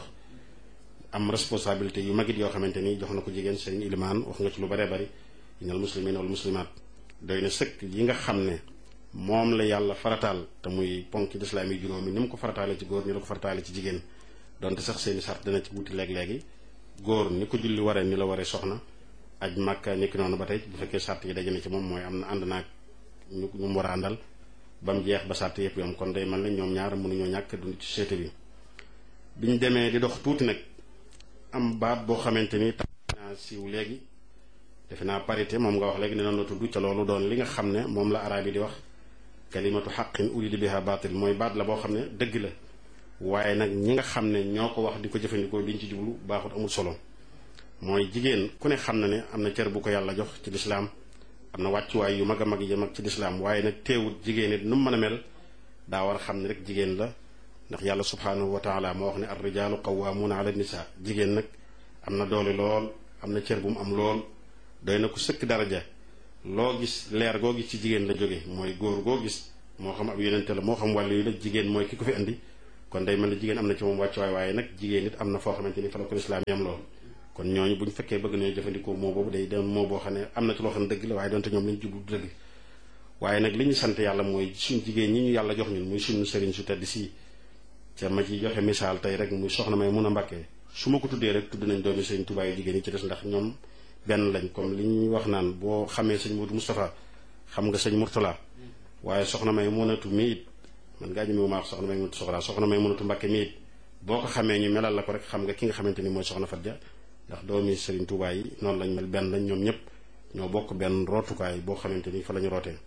am responsabilité yu magit yoo xamante ni jox na ko jigéen sëriñ Ilimaan wax nga ci lu baree bari innal muslimina wal muslimaat doy na sëkk yi nga xam ne moom la yàlla farataal te muy ponk lislaam yi juróomi ni mu ko farataale ci góor ni la ko farataale ci jigéen donte sax seeni sart dana ci wuti léeg-léegi góor ni ko julli waree ni la waree soxna aj Makka ni ki noonu ba tey bu fekkee sart yi daje na ci moom mooy am na ànd naag ñu mu war a àndal ba mu jeex ba sàtt yëpp yom kon day mel ne ñoom ñaar mënuñoo ñàkk dund ci société bi biñ demee di dox tuuti nag am baat boo xamante ni tax naa siiw léegi defe naa parité moom nga wax léegi ne noonu la tudd ca loolu doon li nga xam ne moom la araab yi di wax kalimatu xaqin urida biha baatil mooy baat la boo xam ne dëgg la waaye nag ñi nga xam ne ñoo ko wax di ko jëfandikoo liñ ci jublu baaxut amul solo mooy jigéen ku ne xam na ne am na cër bu ko yàlla jox ci lislaam am na wàccuwaay yu mag a mag yi mag ci lislaam waaye nag teewut jigéen it nu mu mën a mel daa war a xam ne rek jigéen la ndax yàlla subhaanahu wa taala moo wax ne ar rijaalu qawwaamuuna ala nisaa jigéen nag am na doole lool am na cër bu mu am lool doy na ko sëkk daraja loo gis leer goo gis ci jigéen la jóge mooy góor goo gis moo xam ab yonente la moo xam wàllu yu la jigéen mooy ki ko fi andi kon day mel ne jigéen am na ci moom wàccuwaay waaye nag jigéen nit am na foo xamante ni fa la ko lislaam yam lool kon ñooñu buñ fekkee bëgg nañu jëfandikoo moo boobu day doon moo boo xam ne am na ci loo xam ne dëgg la waaye doonte ñoom lañu jublu dëgg waaye nag li ñu sant yàlla mooy suñ jigéen ñi ñu yàlla jox ñun muy suñu sëriñ su tedd si ca ma ci joxe misaal tey rek muy soxna may mun a Mbàkke su ma ko tuddee rek tudd nañ doomi sëriñ Tuubaa yu jigéen yi ci des ndax ñoom benn lañ comme li ñuy wax naan boo xamee sëñ Modou Moustapha xam nga sëñ Mourtala waaye soxna may munatu mi it man ngaa ñëmewu maa wax soxna may munatu soxna may munatu Mbàkke mi it boo ko xamee ñu melal la ko rek xam nga ki nga xamante ni mooy soxna Fatja ndax doomi sëriñ Tuubaa yi noonu lañ mel benn lañ ñoom ñëpp ñoo bokk benn rootukaay boo xamante ni fa la ñu rootee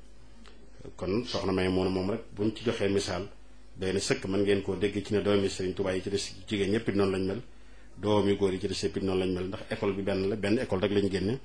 kon soxna may moom rek buñ ci joxee misaal doy na sëkk mën ngeen koo dégg ci ne doomi sëriñ Tuubaa yi ci des jigéen ñëpp it noonu lañ mel doomi góor yi ci des yëpp it noonu lañ mel ndax école bi benn la benn école rek lañ génne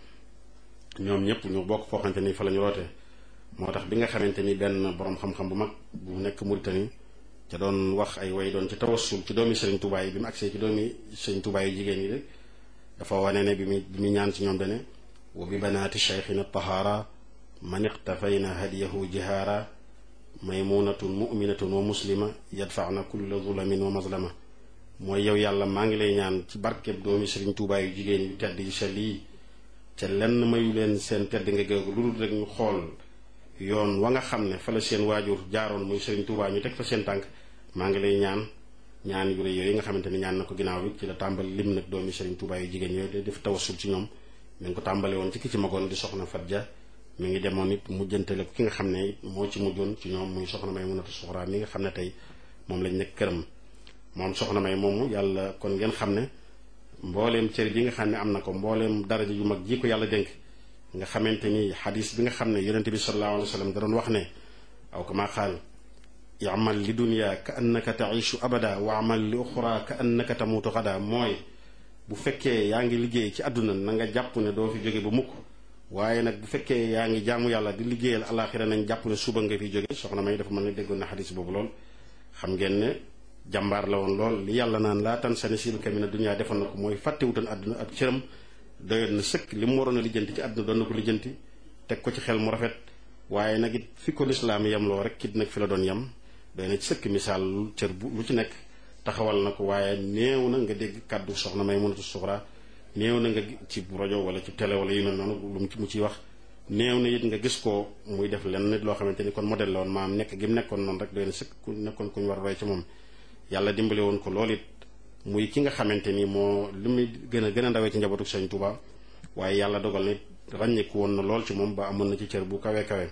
ñoom ñëpp ñu bokk foo xamante ni fa la ñu rootee moo tax bi nga xamante ni benn borom xam-xam bu mag bu nekk Mauritanie ca doon wax ay way doon ci tawassul ci doomi sëriñ Tuubaa yi bi mu agsee ci doomi sëriñ Tuubaa yu jigéen yi rek dafa wane ne bi mu ñaan ci ñoom dane wa bi banaati cheikhina tahaara man iqtafayna hadiyahu jihaara maymunatun muminatun wa muslima yadfaana kulla zulamin wa mazlama mooy yow yàlla maa ngi lay ñaan ci barkeb doomi sëriñ Tuubaa yu jigéen yu tedd yu sell yi ca lenn mayu leen seen tedd nga géegu lu dul rek ñu xool yoon wa nga xam ne fa la seen waajur jaaroon muy sëriñ Tuubaa ñu teg fa seen tànk maa ngi lay ñaan yu rëy yooyu nga xamante ni ñaan na ko ginnaaw bi ci la tàmbali lim nag doomi sëriñ Tuubaa yu jigéen yooyu def tawassul ci ñoom mi ngi ko tàmbale woon ci ki ci magoon di soxna Fatja mi ngi demoon it mujjantale ko ki nga xam ne moo ci mujjoon ci ñoom muy soxna may munatu suxraa mi nga xam ne tey moom lañ nekk këram moom soxna may moomu yàlla kon ngeen xam ne mbooleem cër bi nga xam ne am na ko mbooleem daraja yu mag ji ko yàlla dénk nga xamante ni xadis bi nga xam ne yonente bi sallallahu alayhi wa sallam da doon wax ne aw kama qaal i'mal li dunya ka annaka taishu abada wa amal li uxra ka annaka tamutu xada mooy bu fekkee yaa ngi liggéey ci àdduna na nga jàpp ne doo fi jóge ba mukk waaye nag bu fekkee yaa ngi jaamu yàlla di liggéeyal alaxira nañ jàpp ne suba nga fi jóge soxna may dafa mën ne déggoon na xadis boobu lool xam ngeen ne jàmbaar la woon lool li yàlla naan laa tan sa nasiibaka mina dunya defoon na ko mooy fàttewutoon àdduna ak cëram doyoon na sëkk li mu waroon a lijjanti ci àdduna doon na ko lijjanti teg ko ci xel mu rafet waaye nag it fi ko lislaam yem loo rek it nag fi la doon yem doy na ci sëkk misaal cër bu lu ci nekk taxawal na ko waaye néew na nga dégg kàddu soxna may munatu suxraa néew na nga ci rajo wala ci télé wala yu mel noonu lu mu ciy wax néew na it nga gis ko muy def lenn nit loo xamante ni kon modèle la woon maam nekk gi mu nekkoon noonu rek doy na sëkk ku nekkoon ku ñu war a roy ci moom yàlla dimbale woon ko loolu it muy ki nga xamante ni moo li muy gën a ndawee ci njabootu Sëriñ Tuubaa waaye yàlla dogal nit ràññeeku woon na lool ci moom ba amoon na ci cër bu kawe kawe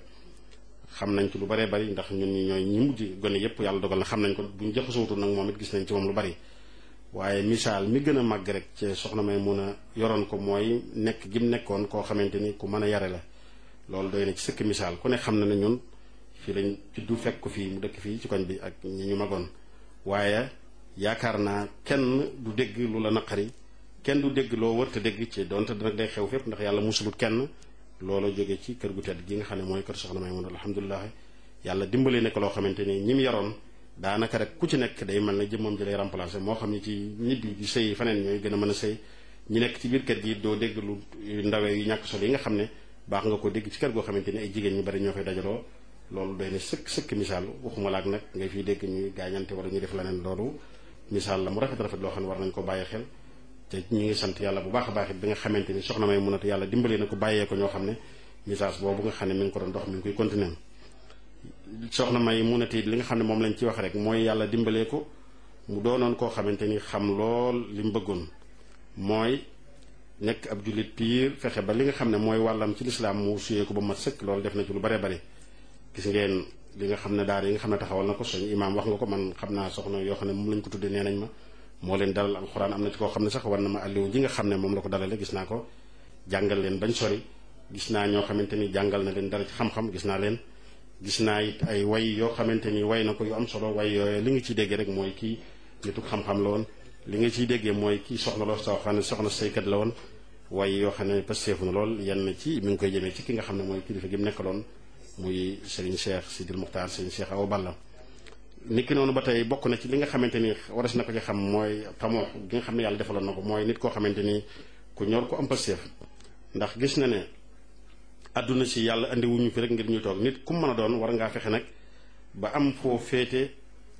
xam nañ ci lu baree bari ndax ñun ñi ñooy ñi mujj gone yépp yàlla dogal na xam nañ ko buñ jaxasootul nag moom it gis nañ ci moom lu bari waaye misaal mi gën a màgg rek ci soxna may mun a yoroon ko mooy nekk gi mu nekkoon koo xamante ni ku mën a yare la loolu doy na ci sëkk misaal ku ne xam na ne ñun fii lañ juddu fekk ko fii mu dëkk fii ci koñ bi ak ñi ñu magoon waaye yaakaar naa kenn du dégg lu la naqari kenn du dégg loo wërta dégg ci donte nag day xew fépp ndax yàlla musulut kenn loolu jóge ci kër gu tedd gi nga xam ne mooy kër soxna may mun alhamdulilah yàlla dimbale ne ko loo xamante ni ñi mu yaroon daanaka rek ku ci nekk day mel ne jëmmam ji lay remplacer moo xam ni ci ñibbi di sëy faneen ñooy gën a mën a sëy ñi nekk ci biir kër gi doo dégg lu ndawee yu ñàkk solo yi nga xam ne baax nga ko dégg ci kër goo xamante ni ay jigéen ñu bari ñoo fay dajaloo loolu doy na sëkk misaal waxuma laak nag ngay fiy dégg ñuy gaañante wala ñuy def leneen loolu misaal la mu rafet loo xam ne war nañ ko bàyyi xel te ñu ngi sant yàlla bu baax a baax it bi nga xamante ni soxna may munatu yàlla dimbali na ko bàyyee ko ñoo xam ne message boobu nga xam ne mi ngi ko doon dox mi ngi koy continuer soxna may munatu it li nga xam ne moom lañ ci wax rek mooy yàlla dimbalee ko mu doonoon koo xamante ni xam lool li mu bëggoon mooy nekk ab jullit piir fexe ba li nga xam ne mooy wàllam ci lislaam mu suyee ko ba mat sëkk loolu def na ci lu bare bare gis ngeen li nga xam ne daara yi nga xam ne taxawal na ko suñu imaam wax nga ko man xam naa soxna yoo xam ne moom lañ ko tuddee nee nañ ma moo leen dalal alxuraan am na ci koo xam ne sax war na ma àlliwu ji nga xam ne moom la ko dalale gis naa ko jàngal leen bañ sori gis naa ñoo xamante ni jàngal na leen dara ci xam-xam gis naa leen gis naa it ay way yoo xamante ni way na ko yu am solo way yooyu li nga ciy déggee rek mooy kii nitu xam-xam la woon li nga ciy déggee mooy kii soxna loo soo xam ne soxna saykat la woon way yoo xam ne pasteefu na lool yenn ci mi ngi koy jëmee ci ki nga xam ne mooy kilifa gi mu nekkaloon muy Serigne Cheikh Sidil Muxtaar Serigne Cheikh Awa Balla niki noonu ba tey bokk na ci li nga xamante ni waras na ko ci xam mooy xamoo gi nga xam ne yàlla defaloon na ko mooy nit koo xamante ni ku ñor ko am pasteef ndax gis na ne àdduna si yàlla andi wuñu fi rek ngir ñu toog nit ku mën a doon war ngaa fexe nag ba am foo féete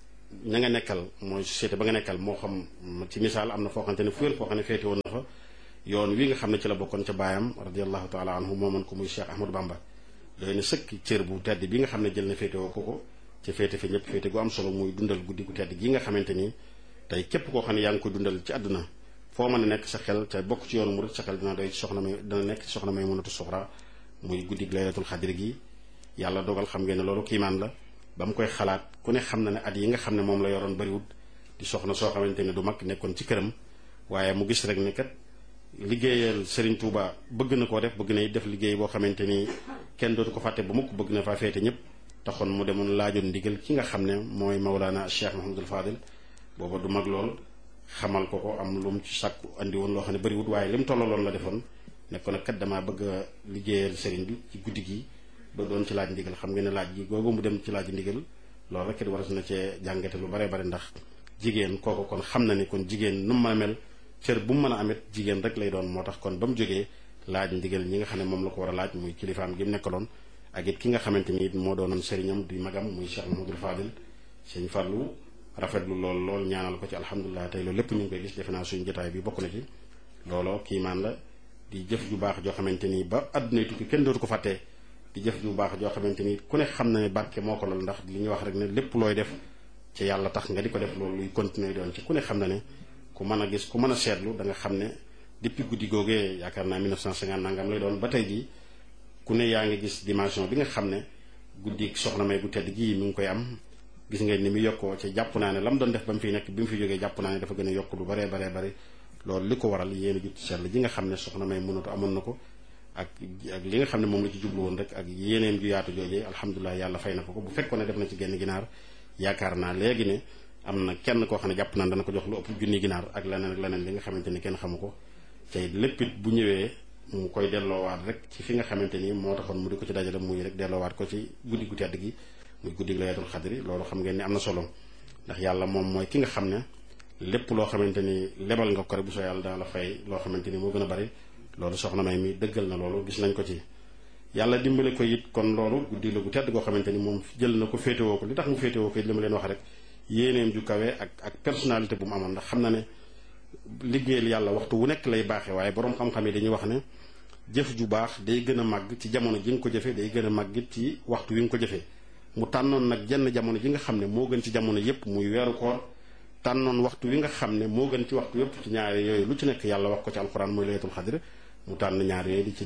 ña nga nekkal mooy société ba nga nekkal moo xam ci misaal am na foo xamante ne fuyal foo xam ne féete woon na fa yoon wi nga xam ne ci la bokkoon ca baayam radiallahu taala anhu mooman ko muy Cheikh Ahmadou Bamba doy na sëkk cër bu tedd bi nga xam ne jël na féete woo ko ci féete fi ñëpp féete gu am solo muy dundal guddi gu tedd gi nga xamante ni tey képp koo xam ne yaa ngi koy dundal ci àdduna foo mën a nekk sa xel te bokk ci yoonu murid sa xel dina doy ci soxna may dina nekk ci soxna Maymunatu Suxra muy guddi laylatul xadri gi yàlla dogal xam ngeen ne loolu kiimaan la ba mu koy xalaat ku ne xam na ne at yi nga xam ne moom la yoroon bariwut di soxna soo xamante ne du mag nekkoon ci këram waaye mu gis rek ne kat liggéeyal Serigne Touba bëgg na koo def bëgg na def liggéey boo xamante ni kenn dootu ko fàtte ba mukk bëgg na faa féete ñëpp taxoon mu demoon laajoon ndigal ki nga xam ne mooy Mawlana Cheikh Mouhamadul Fadil booba du mag lool xamal ko am lu mu ci sàkku andi woon loo xam ne bariwut waaye li mu tollaloon la defoon nekkoon nag kat damaa bëgg a liggéeyal Serigne bi ci guddi gi ba doon ci laaj ndigal xam nga ne laaj gi googu mu dem ci laaj ndigal loolu rek it waras na cee jàngate lu bare bare ndax jigéen kooku kon xam na ni kon jigéen nu mu mën a mel cër bu mu mën a amit jigéen rek lay doon moo tax kon ba mu jógee laaj ndigal ñi nga xam ne moom la ko war a laaj muy kilifaam gi mu nekkaloon ak it ki nga xamante ni it moo doonoon sëriñam di magam muy Cheikh Mouhamadoul Fadil sëñ Fallou rafetlu lool ñaanal ko ci alhamdulilah tey loolu lépp ñu ngi koy gis defe naa suñu jotaay bi bokk na ci looloo kiimaan la di jëf ju baax joo xamante ni ba àdduna tukki kenn dootu ko fàttee di jëf ju baax joo xamante ni ku ne xam na ne barke moo ko lool ndax li ñuy wax rek ne lépp looy def ci yàlla tax nga di ko def loolu luy continuer doon ci ku ne xam na ne ku mën a gis ku mën a seetlu da nga xam ne depuis guddi googee yaakaar naa 1950 nangam lay doon ba tey jii ku ne yaa ngi gis dimension bi nga xam ne guddi soxna May gu tedd gii mi ngi koy am gis ngeen ni mu yokkoo ci jàpp naa ne la mu doon def ba mu fiy nekk bi mu fi jógee jàpp naa ne dafa gën a yokk lu baree bari loolu li ko waral yéen a jut ci sell ji nga xam ne soxna May mënatu amoon na ko ak li nga xam ne moom la ci jublu woon rek ak yéeneem ju yaatu joojee alhamdulilah yàlla fay na ko bu fekkoon ne def na ci genn ginaar yaakaar naa léegi ne am na kenn koo xam ne jàpp naan dana ko jox lu ëpp junni ginaar ak leneen li nga xamante ni kenn xamu ko tey léppit bu ñëwee mu koy delloowaat rek ci fi nga xamante ni moo taxoon mu di ko ci dajale muy rek delloowaat ko ci guddi gu tedd gi muy guddi laylatul xadri loolu xam ngeen ni am na solo ndax yàlla moom mooy ki nga xam ne lépp loo xamante ni lebal nga ko rek bu soo yàlla dana la fay loo xamante ni moo gën a bari loolu soxna May mi dëggal na loolu gis nañ ko ci yàlla dimbale ko it kon loolu guddi la gu tedd goo xamante ni moom jël na ko féetewoo ko li tax mu féetewoo ko it li ma leen wax rek yéeneem ju kawe ak personnalité bu mu amoon ndax xam na ne liggéeyal yàlla waxtu wu nekk lay baaxee waaye boroom xam-xam yi dañuy wax ne jëf ju baax day gën a màgg ci jamono ji nga ko jëfee day gën a màgg ci waxtu wi nga ko jëfee mu tànnoon nag jenn jamono ji nga xam ne moo gën ci jamono yépp muy weeru koor tànnoon waxtu wi nga xam ne moo gën ci waxtu yépp ci ñaari yooyu lu ci nekk yàlla wax ko ci alxuraan mooy laylatul xadr mu tànn ñaar yooyu di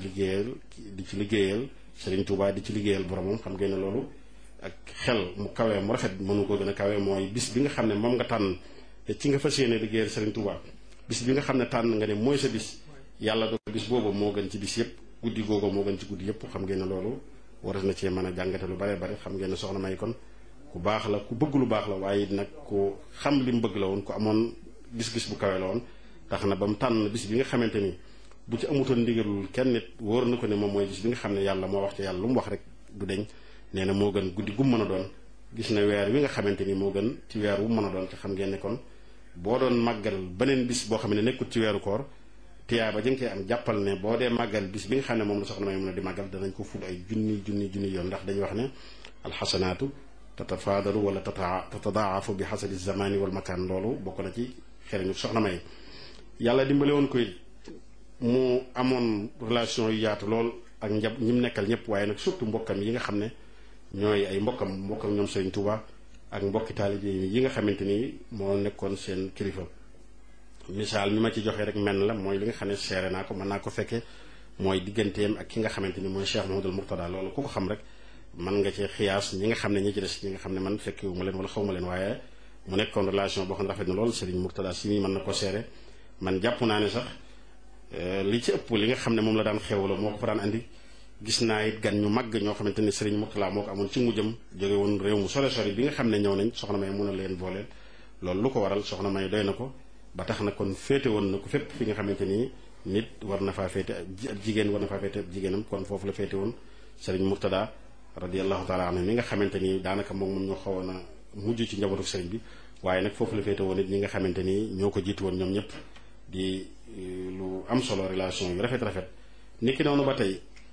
ci liggéeyal Serigne Touba di ci liggéeyal boromam xam ngeen ne loolu ak xel mu kawee mu rafet mënu ko gën a kawe mooy bis bi nga xam ne moom nga tànn te ci nga fas yéene liggéeyal Serigne Touba bis bi nga xam ne tànn nga ne mooy sa bis yàlla do bis boobu moo gën ci bis yépp guddi googu moo gën ci guddi yépp xam ngeen ne loolu waras na cee mën a jàngate lu bare bare xam ngeen ne soxna May kon ku baax la ku bëgg lu baax la waaye it nag ku xam li mu bëgg la woon ku amoon gis-gis bu kawe la woon tax na ba mu tànn bis bi nga xamante ni bu ci amutoon ndigalul kenn nit wóor na ko ne moom mooy bis bi nga xam ne yàlla moo wax ci yàlla lu mu wax rek du deñ nee na moo gën guddi gu mu mën a doon gis na weer wi nga xamante ni moo gën ci weer wu mën a doon te xam ngeen ne kon boo doon màggal beneen bis boo xam ne nekkul ci weeru koor tiyaaba ja nga koy am jàppal ne boo dee màggal bis bi nga xam ne moom la soxna May mën a di màggal danañ ko ful ay junni yoon ndax dañuy wax ne alxasanaatu tatafaadalu wala tatadaafu bi xasabi zamani wal makaan loolu bokk na ci xereñu soxna May yàlla dimbale woon ko mu amoon relation yu yaatu lool ak ñi mu nekkal ñëpp waaye nag surtout mbokkam yi nga xam ne ñooy ay mbokkam ñoom Serigne Touba ak mbokki taalibe yi nga xamante ni moo nekkoon seen kilifa misaal mi ma ci joxee rek menn la mooy li nga xam ne seere naa ko mën naa ko fekke mooy digganteem ak ki nga xamante ni mooy Cheikh Mouhamadoul Mourtada loolu ku ko xam rek mën nga ci xiyaas ñi nga xam ne ñi ci des ñi nga xam ne man fekkewu ma leen wala xaw ma leen waaye mu nekkoon relation boo xam ne rafet na lool Serigne Mourtada si mi mën na ko seere man jàpp naa ne sax li ci ëpp li nga xam ne moom la daan xewlo moo ko fa daan andi gis naa it gan ñu màgg ñoo xamante ni Serigne Mourtada moo ko amoon ci mujjam jóge woon réew mu sore bi nga xam ne ñëw nañ soxna May mun a leen booleel loolu lu ko waral soxna May doy na ko ba tax na kon féete woon na ko fépp fi nga xamante ni nit war na faa féete ab jigéen war na faa féete ab jigéenam kon foofu la féete woon Serigne Mourtada radiyallahu taala anhu mi nga xamante ni daanaka moom ñoo xawoon a mujj ci njabootu Serigne bi waaye nag foofu la féete woon it ñi nga xamante ni ñoo ko jiitu woon ñoom ñëpp di lu am solo relation yu rafet niki noonu ba tey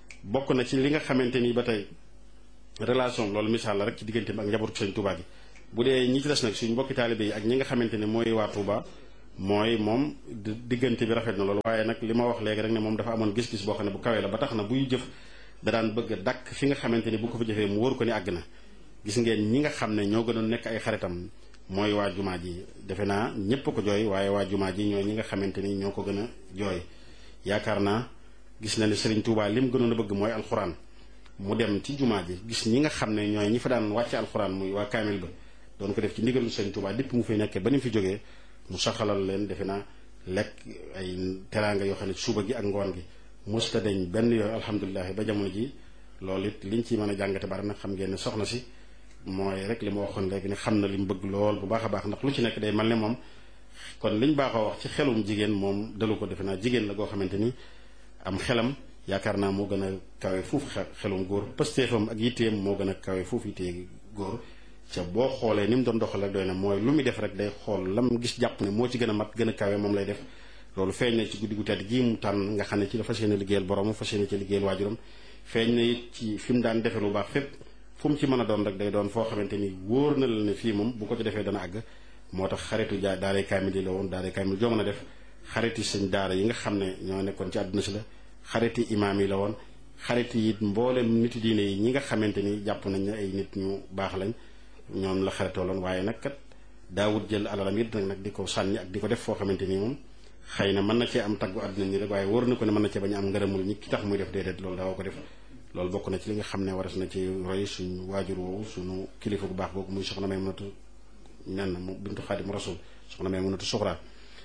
bokk na ci li nga xamante ni ba tey relation loolu misaal la rek ci diggante bi ak njabootu Sëriñ Touba gi. bu dee ñi ci des nag suñ mbokki taalibe yi ak ñi nga xamante ne mooy waa Touba mooy moom diggante bi rafet na loolu, waaye nag li ma wax léegi rek ne moom dafa amoon gis-gis boo xam ne bu kawee la ba tax na buy jëf da daan bëgg a dakk fi nga xamante ni bu ko fa jëfee mu wóor ko ni àgg na. gis ngeen ñi nga xam ne ñoo gënoon nekk ay xaritam mooy waa jumaa ji, defe naa ñëpp ko jooy, waaye waa jumaa ji ñooy ñi nga xamante ni ñoo ko gën a jooy. yaakaar naa gis na ne Serigne Touba lim gënoon a bëgg mooy alxuraan. mu dem ci jumaa ji gis ñi nga xam ne ñooy ñi fa daan wàcce alxuraan muy waa kaamil ba doon ko def ci ndigalu Serigne Touba dépp mu fi nekkee ba ni mu fi jógee mu saxalal leen defe naa lekk ay teraanga yoo xam ne suba gi ak ngoon gi musta deñ benn yooyu alhamdulilah ba jamono ji. loolu it liñ ci mën a jàngate bari nag xam ngeen ne soxna si mooy rek li ma waxoon léegi ni xam na li mu bëgg lool bu baax a baax ndax lu ci nekk day mel ne moom kon liñ baaxoo wax ci xelum jigéen moom dalu ko defe naa jigéen la goo xamante ni am xelam yaakaar naa moo gën a kawe fuuf xelum góor pëstéefam ak yitteem moo gën a kawe fuuf yittee góor ca boo xoolee ni mu doon doxal rek doy na mooy lu muy def rek day xool lam gis jàpp ne moo ci gën a mat gën a kawe moom lay def. loolu feeñ na ci guddi gu tedd gii mu tànn nga xam ne ci la fas yéene liggéeyal borom fas yéene ci liggéeyal waajuram feeñ na it ci fi mu daan defee lu baax fépp fu mu ci mën a doon rek day doon foo xamante ni wóor na la ne fii moom bu ko ci defee dana àgg. moo tax xaritu daaray kaamil yi la woon daaray kaamil joo mën a def xariti sëñ daara yi nga xam ne ñoo nekkoon ci àdduna si la xariti imaam yi la woon xariti it mboolem niti diine yi ñi nga xamante ni jàpp nañ ne ay nit ñu baax lañ ñoom la xaritoo loon. waaye nag kat daawut jël alalam it nag di ko sànni ak di ko def foo xamante ni moom xëy na mën na cee am taggu àdduna ni rek waaye wóor na ko ne mën na cee bañ a am ngërëmul ñi ki tax muy def déedéet loolu daawoo ko def. loolu bokk na ci li nga xam ne waras na ci roy suñu waajur woowu suñu kilifa gu baax googu muy soxna Maymunatu nen mu bintu Xaadim Rasul soxna Maymunatu Suxra.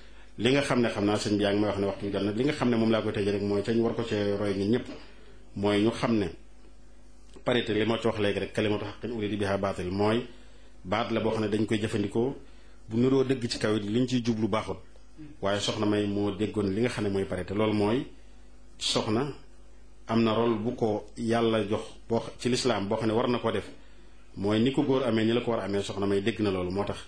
li nga xam ne xam naa sëñ bi yaa ngi may wax ne waxtu bi jot na li nga xam ne moom laa koy tëjee rek mooy te ñu war ko cee roy ñun ñëpp mooy ñu xam ne parité li ma ci wax léegi rek kalimatu haqqin urida biha baatil mooy baat la boo xam ne dañ koy jëfandikoo bu niroo dëgg ci kaw it liñ ciy jublu baaxul waaye soxna May moo déggoon li nga xam ne mooy parité loolu mooy soxna am na rôle bu ko yàlla jox boo ci lislaam boo xam ne war na koo def mooy ni ko góor amee ni la ko war a amee soxna May dégg na loolu moo tax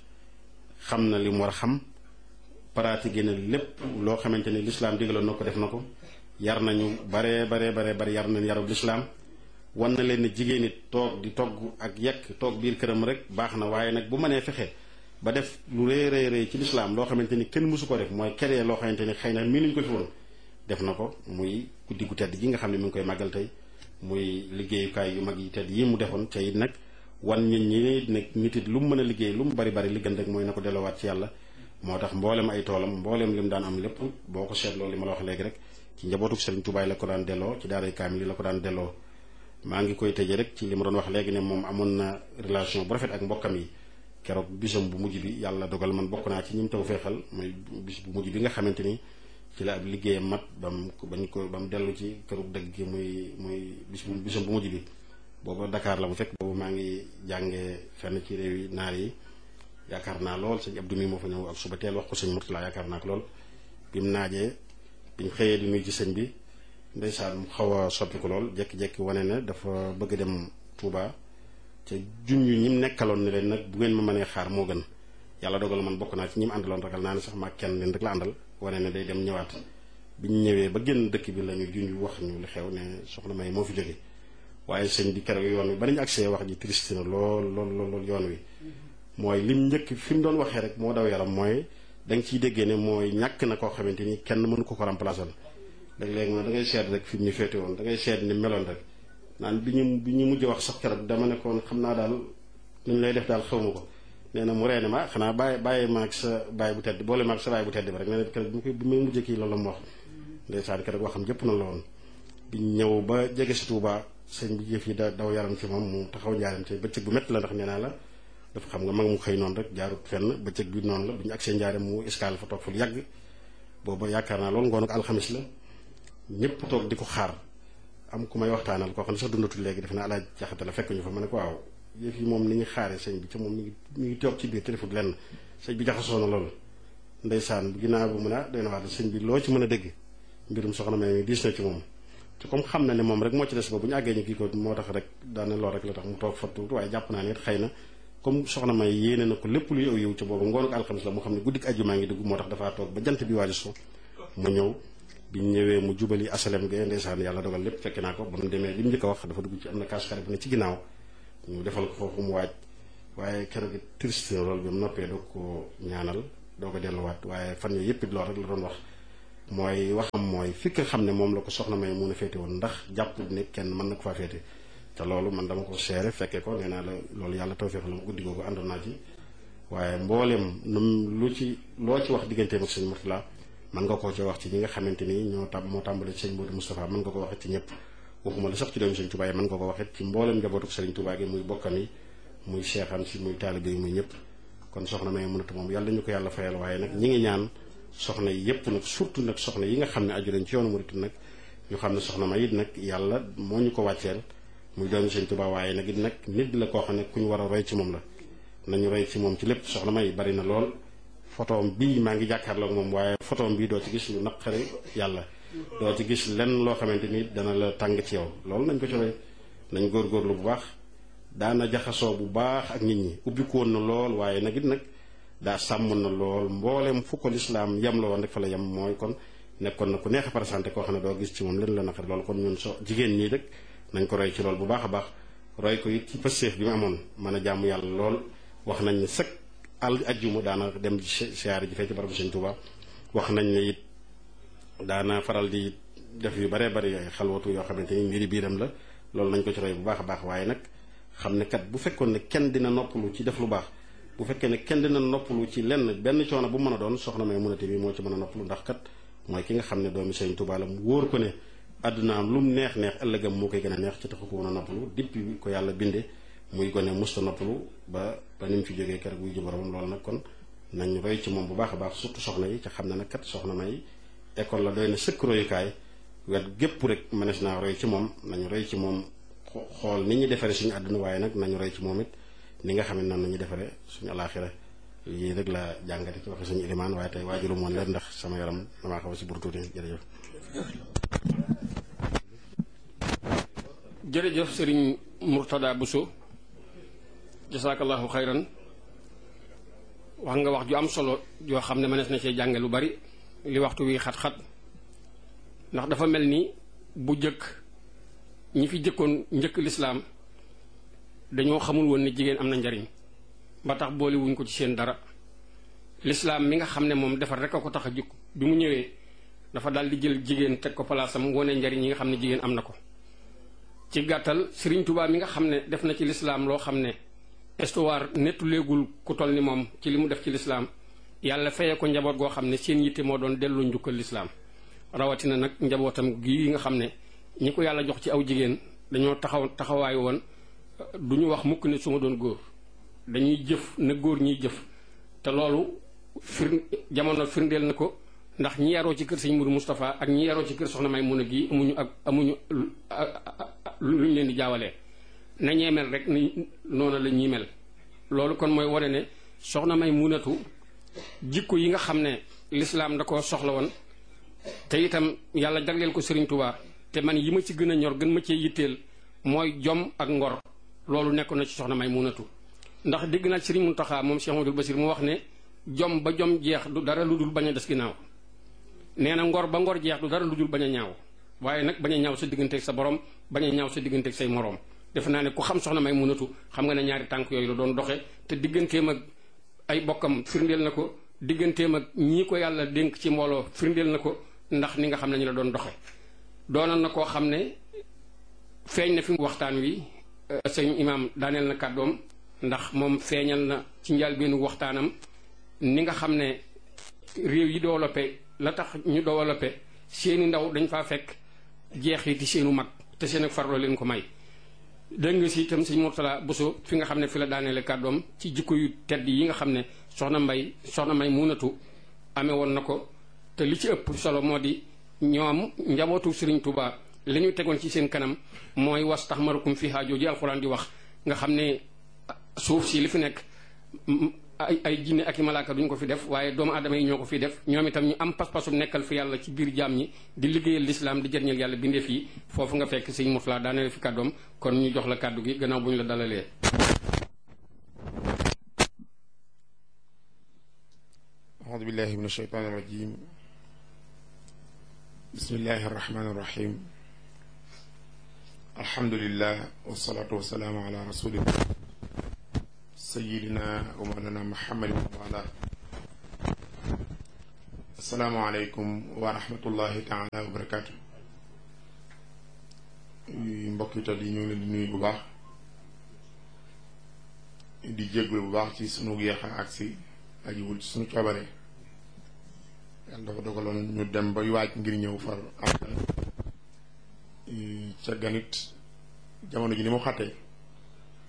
xam na li mu war a xam pratiqué na lépp loo xamante ni lislaam digaloon na ko def na ko yar nañu bare yar nañ yarub lislaam wan na leen ne jigéen it toog di togg ak yekk toog biir këram rek baax na waaye nag bu mënee fexe ba def lu rëy ci lislaam loo xamante ni kenn mësu ko def mooy keree loo xamante ni xëy na mii nuñ ko fi woon def na ko muy guddi gu tedd gi nga xam ne mi ngi koy màggal tey muy liggéeyukaay yu mag yi tedd yi mu defoon ca it nag wan nit ñi nag nit it lu mu mën a liggéey lu mu bari li gën rek mooy na ko delloowaat ci yàlla. moo tax mboolem ay toolam mboolem li mu daan am lépp boo ko seetloo li ma la wax léegi rek ci njabootu Serigne Touba la ko daan delloo ci daaray kaamil la ko daan delloo. maa ngi koy tëjee rek ci li ma doon wax léegi ne moom amoon na relation bu rafet ak mbokkam yi keroog bisam bu mujj bi yàlla dogal man bokk naa ci ñi mu taw feexal muy bis bu mujj bi nga xamante ni ci la ab liggéeyam mat ba mu dellu ci këru dëgg gi muy bisam bu mujj bi. booba Dakar la mu fekk boobu maa ngi jàngee fenn ci réew yi naar yi yaakaar naa lool sëñ Abdou mi moo fa ñëw ak suba teel wax ko sëñ Murtala yaakaar naa ko lool bi mu naajee bi ñu xëyee di nuyu ci sëñ bi ndeysaan mu xaw a soppi ko lool jékki-jékki wane ne dafa bëgg dem Touba ca junj ñi mu nekkaloon ne leen nag bu ngeen ma mënee xaar moo gën yàlla dogal man bokk naa ci ñi mu àndaloon ragal naa ne sax maa kenn leen rek la àndal wane ne day dem ñëwaat bi ñu ñëwee ba génn dëkk bi la ñu junj wax ñu li xew ne soxna May moo fi jóge waaye sëñ bi keroog yoon wi ba nañu agsee wax ji triste na lool yoon wi mooy lim njëkk fi mu doon waxee rek moo daw yaram mooy da nga ciy déggee ne mooy ñàkk na koo xamante ni kenn mënu ko remplacer léeg-léeg da ngay seet rek fi mu ñu féete woon da ngay seet ni meloon rek naan bi ñu mujj wax sax keroog dama ne koon xam naa daal nuñ lay def daal xaw ma ko nee na mu reene ma xanaa bàyyi ma ak sa baay bu tedd boole ma ak sa baay bu tedd ba rek nee na keroog bi may mujjee kii loolu la mu wax ndeysaan keroog waxam jëpp na la woon bi ñëw ba jege si Touba sëñ bi jëf yi daw yaram ci moom mu taxaw njaaram te bëccëg bu métti la ndax nee naa la dafa xam nga mag mu xëy noonu rek jaarut fenn bëccëg bi noonu la bu ñu agsee njaaram mu escale fa toog fa lu yàgg booba yaakaar naa loolu ngoon ak alxamis la ñëpp toog di ko xaar am ku may waxtaanal koo xam ne sax dundatul léegi def naa alaaj jaxate la fekk ñu fa ma ne ko waaw yëf yi moom ni ñu xaaree sëñ bi ca moom mi ngi toog ci biir téléphone lenn sëñ bi jaxasoo na loolu ndeysaan ginnaaw bu mun a doy na waat sëñ bi loo ci mën a dégg mbirum soxna May diis na ci moom te comme xam na ne moom rek moo ci des ba bu ñu àggee ñu kii ko moo tax rek daane lool rek la tax mu toog fa tuuti waaye jàpp naa ne it xëy na comme soxna May yéene na ko lépp luy aw yiw ca boobu ngoonu alxamis la mu xam ne guddik àjjuma ngi dugg moo tax dafaa toog ba jant bi waaju so mu ñëw biñ ñëwee mu jubali asalem ga ndeysaan yàlla dogal lépp fekk naa ko ba mu demee li mu njëkk a wax dafa dugg ci am na kaas xare bu ne ci ginnaaw ñu defal ko foofu mu waaj waaye keroog it triste loolu bi mu noppee doo ko ñaanal doo ko delluwaat waaye fan yooyu yëpp it loolu rek la doon wax mooy waxam mooy fi nga xam ne moom la ko soxna may mun a féete woon ndax jàpp ne kenn mën na ko faa féete te loolu man dama ko seere fekkee ko nee naa la loolu yàlla tawfeex la mu guddi googu àndoon naa ci waaye mboolem loo ci wax digganteem ak sëñ Murtala mën nga koo ci wax ci ñi nga xamante ni moo tàmbale ci sëñ Modou Moustapha mën nga ko waxit ci ñëpp waxuma la sax ci doomu sëñ Touba yi mën nga ko waxit ci mboolem njabootu sëriñ Touba gi muy bokkam yi muy seexam si muy taalibe yi muy ñëpp kon soxna may mënatu moom yàlla ñu ko yàlla fayal waaye nag ñi ngi ñaan soxna yi yëpp nag surtout nag soxna yi nga xam ne aju lañ ci yoonu murit nag ñu xam ne soxna may it nag yàlla moo ñu ko wàcceel muy doomu sëñ Touba waaye nag it nag nit la koo xam ne ku ñu war a roy ci moom la nañu roy ci moom ci lépp soxna may bari na lool photoom bii maa ngi jàkkaarloog moom waaye photoom bii doo ci gis lu naqari yàlla doo ci gis lenn loo xamante ni dana la tàng ci yow loolu nañ ko ci roy nañ góorgóorlu bu baax daana jaxasoo bu baax ak nit ñi ubbiku woon na lool waaye nag it nag daa sàmm na lool mboolem fu ko lislaam yem la woon rek fa la yem mooy kon nekkoon na ku neex a présenté koo xam ne doo gis ci moom leen la naqari loolu kon ñun jigéen ñii rek nañ ko roy ci lool bu baax a baax roy ko it ci pëstéef bi mu amoon mën a jàmm yàlla lool wax nañ ne sëkk ajjuma daana dem siyaare ji fee ci barabu Sëñ Tuubaa wax nañ ne it daana faral di def yu baree bari ay xalwatu yoo xamante ni mbiri biiram la loolu nañ ko ci roy bu baax a baax waaye nag xam ne kat bu fekkoon ne kenn dina noppalu ci def lu baax bu fekkee ne kenn dina noppalu ci lenn benn coono bu mën a doon soxna may munate bi moo ci mën a noppalu ndax kat mooy ki nga xam ne doomi Sëñ Tuubaa la mu wóor ko ne àddunaam lu mu neex ëllëgam moo koy gën a neex ci taxu ko woon a noppalu depuis ko yàlla binde muy gone musta noppalu ba ni mu fi jógee keroog wuy ji boromam loolu nag kon nañ roy ci moom bu baax a baax surtout soxna yi ca xam ne nag kat soxna may école la doy na sëkk royukaay wet gépp rek mënees naa roy ci moom nañu roy ci moom xool ni ñu defaree suñu àdduna waaye nag nañu roy ci moom it ni nga xam ne noonu nañu defaree suñu alaaxira lii rek la jàngate ci waxe suñu ilimaan waaye tey waajulu moon leen ndax sama yaram damaa xaw a si bur tuuti jërëjëf jërëjëf sëriñ Murtada Bousso jasaakallahu xayran wax nga wax ju am solo joo xam ne mënees na cee jànge lu bari li waxtu wi xat-xat ndax dafa mel ni bu jëkk ñi fi jëkkoon njëkk lislaam dañoo xamul woon ne jigéen am na njariñ ba tax boole wuñ ko ci seen dara lislaam mi nga xam ne moom defar rek a ko tax a jukk bi mu ñëwee dafa daal di jël jigéen teg ko palaasam wone njariñ yi nga xam ne jigéen am na ko ci gàttal Sëriñ Tuubaa mi nga xam ne def na ci lislaam loo xam ne histoire nettu léegul ku toll ni moom ci li mu def ci lislaam yàlla fayee ko njaboot goo xam ne seen yitte moo doon delloo njukkal lislaam rawatina nag njabootam gii nga xam ne ñi ko yàlla jox ci aw jigéen dañoo taxawaay woon du ñu wax mukk ne su ma doon góor dañuy jëf na góor ñiy jëf te loolu jamono firndeel na ko ndax ñi yaroo ci kër sëñ Mourou Moustapha ak ñi yaroo ci kër soxna May mun a gii amuñu luñ leen di jaawalee na ñee mel rek ni noonu la ñuy mel loolu kon mooy wane ne soxna May munatu jikko yi nga xam ne lislaam da ko soxla woon te itam yàlla jagleel ko Sëriñ Tuubaa te man yi ma ci gën a ñor gën ma cee yitteel mooy jom ak ngor loolu nekkoon na ci soxna May munatu ndax dégg naa Sëriñ Muntaxa moom Cheikh Amadou Bassir mu wax ne jom ba jom jeex du dara lu dul bañ a des ginnaaw nee na ngor ba ngor jeex du dara lu dul bañ a ñaaw waaye nag bañ a ñaaw sa digganteeg sa borom bañ a ñaaw sa digganteeg say moroom defe naa ne ku xam soxna May munatu xam nga ne ñaari tànk yooyu la doon doxe te digganteem ak ay bokkam firndeel na ko digganteem ak ñii ko yàlla dénk ci mbooloo firndeel na ko ndax ni nga xam ne ñu la doon doxe doonoon na koo xam ne feeñ na fi waxtaan wi sëñ imaam daaneel na kàddoom ndax moom feeñal na ci njëlbéenu waxtaanam ni nga xam ne réew yi développé la tax ñu développé seeni ndaw dañ faa fekk jeexiti seenu mag te seen ak farloo leen ko may dégg nga si itam sëñ Murtada Bousso fi nga xam ne fi la daaneele kàddoom ci jikko yu tedd yi nga xam ne soxna May munatu amee woon na ko te li ci ëpp solo moo di ñoom njabootu Sëriñ Tuubaa li ñu tegoon ci seen kanam mooy wastaxmarukum fiihaa jooju alxuraan di wax nga xam ne suuf si li fi nekk ay jinne ak i malaaka duñ ko fi def waaye doomu aadama yi ñoo ko fi def ñoom itam ñu am pas-pasu nekkal fi yàlla ci biir jaam ñi di liggéeyal lislaam di jëriñal yàlla bindeef yi foofu nga fekk sëñ Murtada daaneel fi kàddoom kon ñu jox la kàddu gi gannaaw bu ñu la dalalee. audu billahi min ashaytaani rajim bismillahi irrahmani irrahim alhamdulillah wasalaatu wasalaamu ala rasulillah sayidina wa mawlana muhammadin wa ala assalaamu aleykum wa rahmatullahi taala wa barakatu mbokkital yi ñu ngi leen di nuyu bu baax di jégglu bu baax ci sunu yeexa agsi ajiwul ci sunu coobare yàlla dafa dogaloon ñu dem bay waaj ngir ñëw far am ca ganit jamono ji ni mu xattee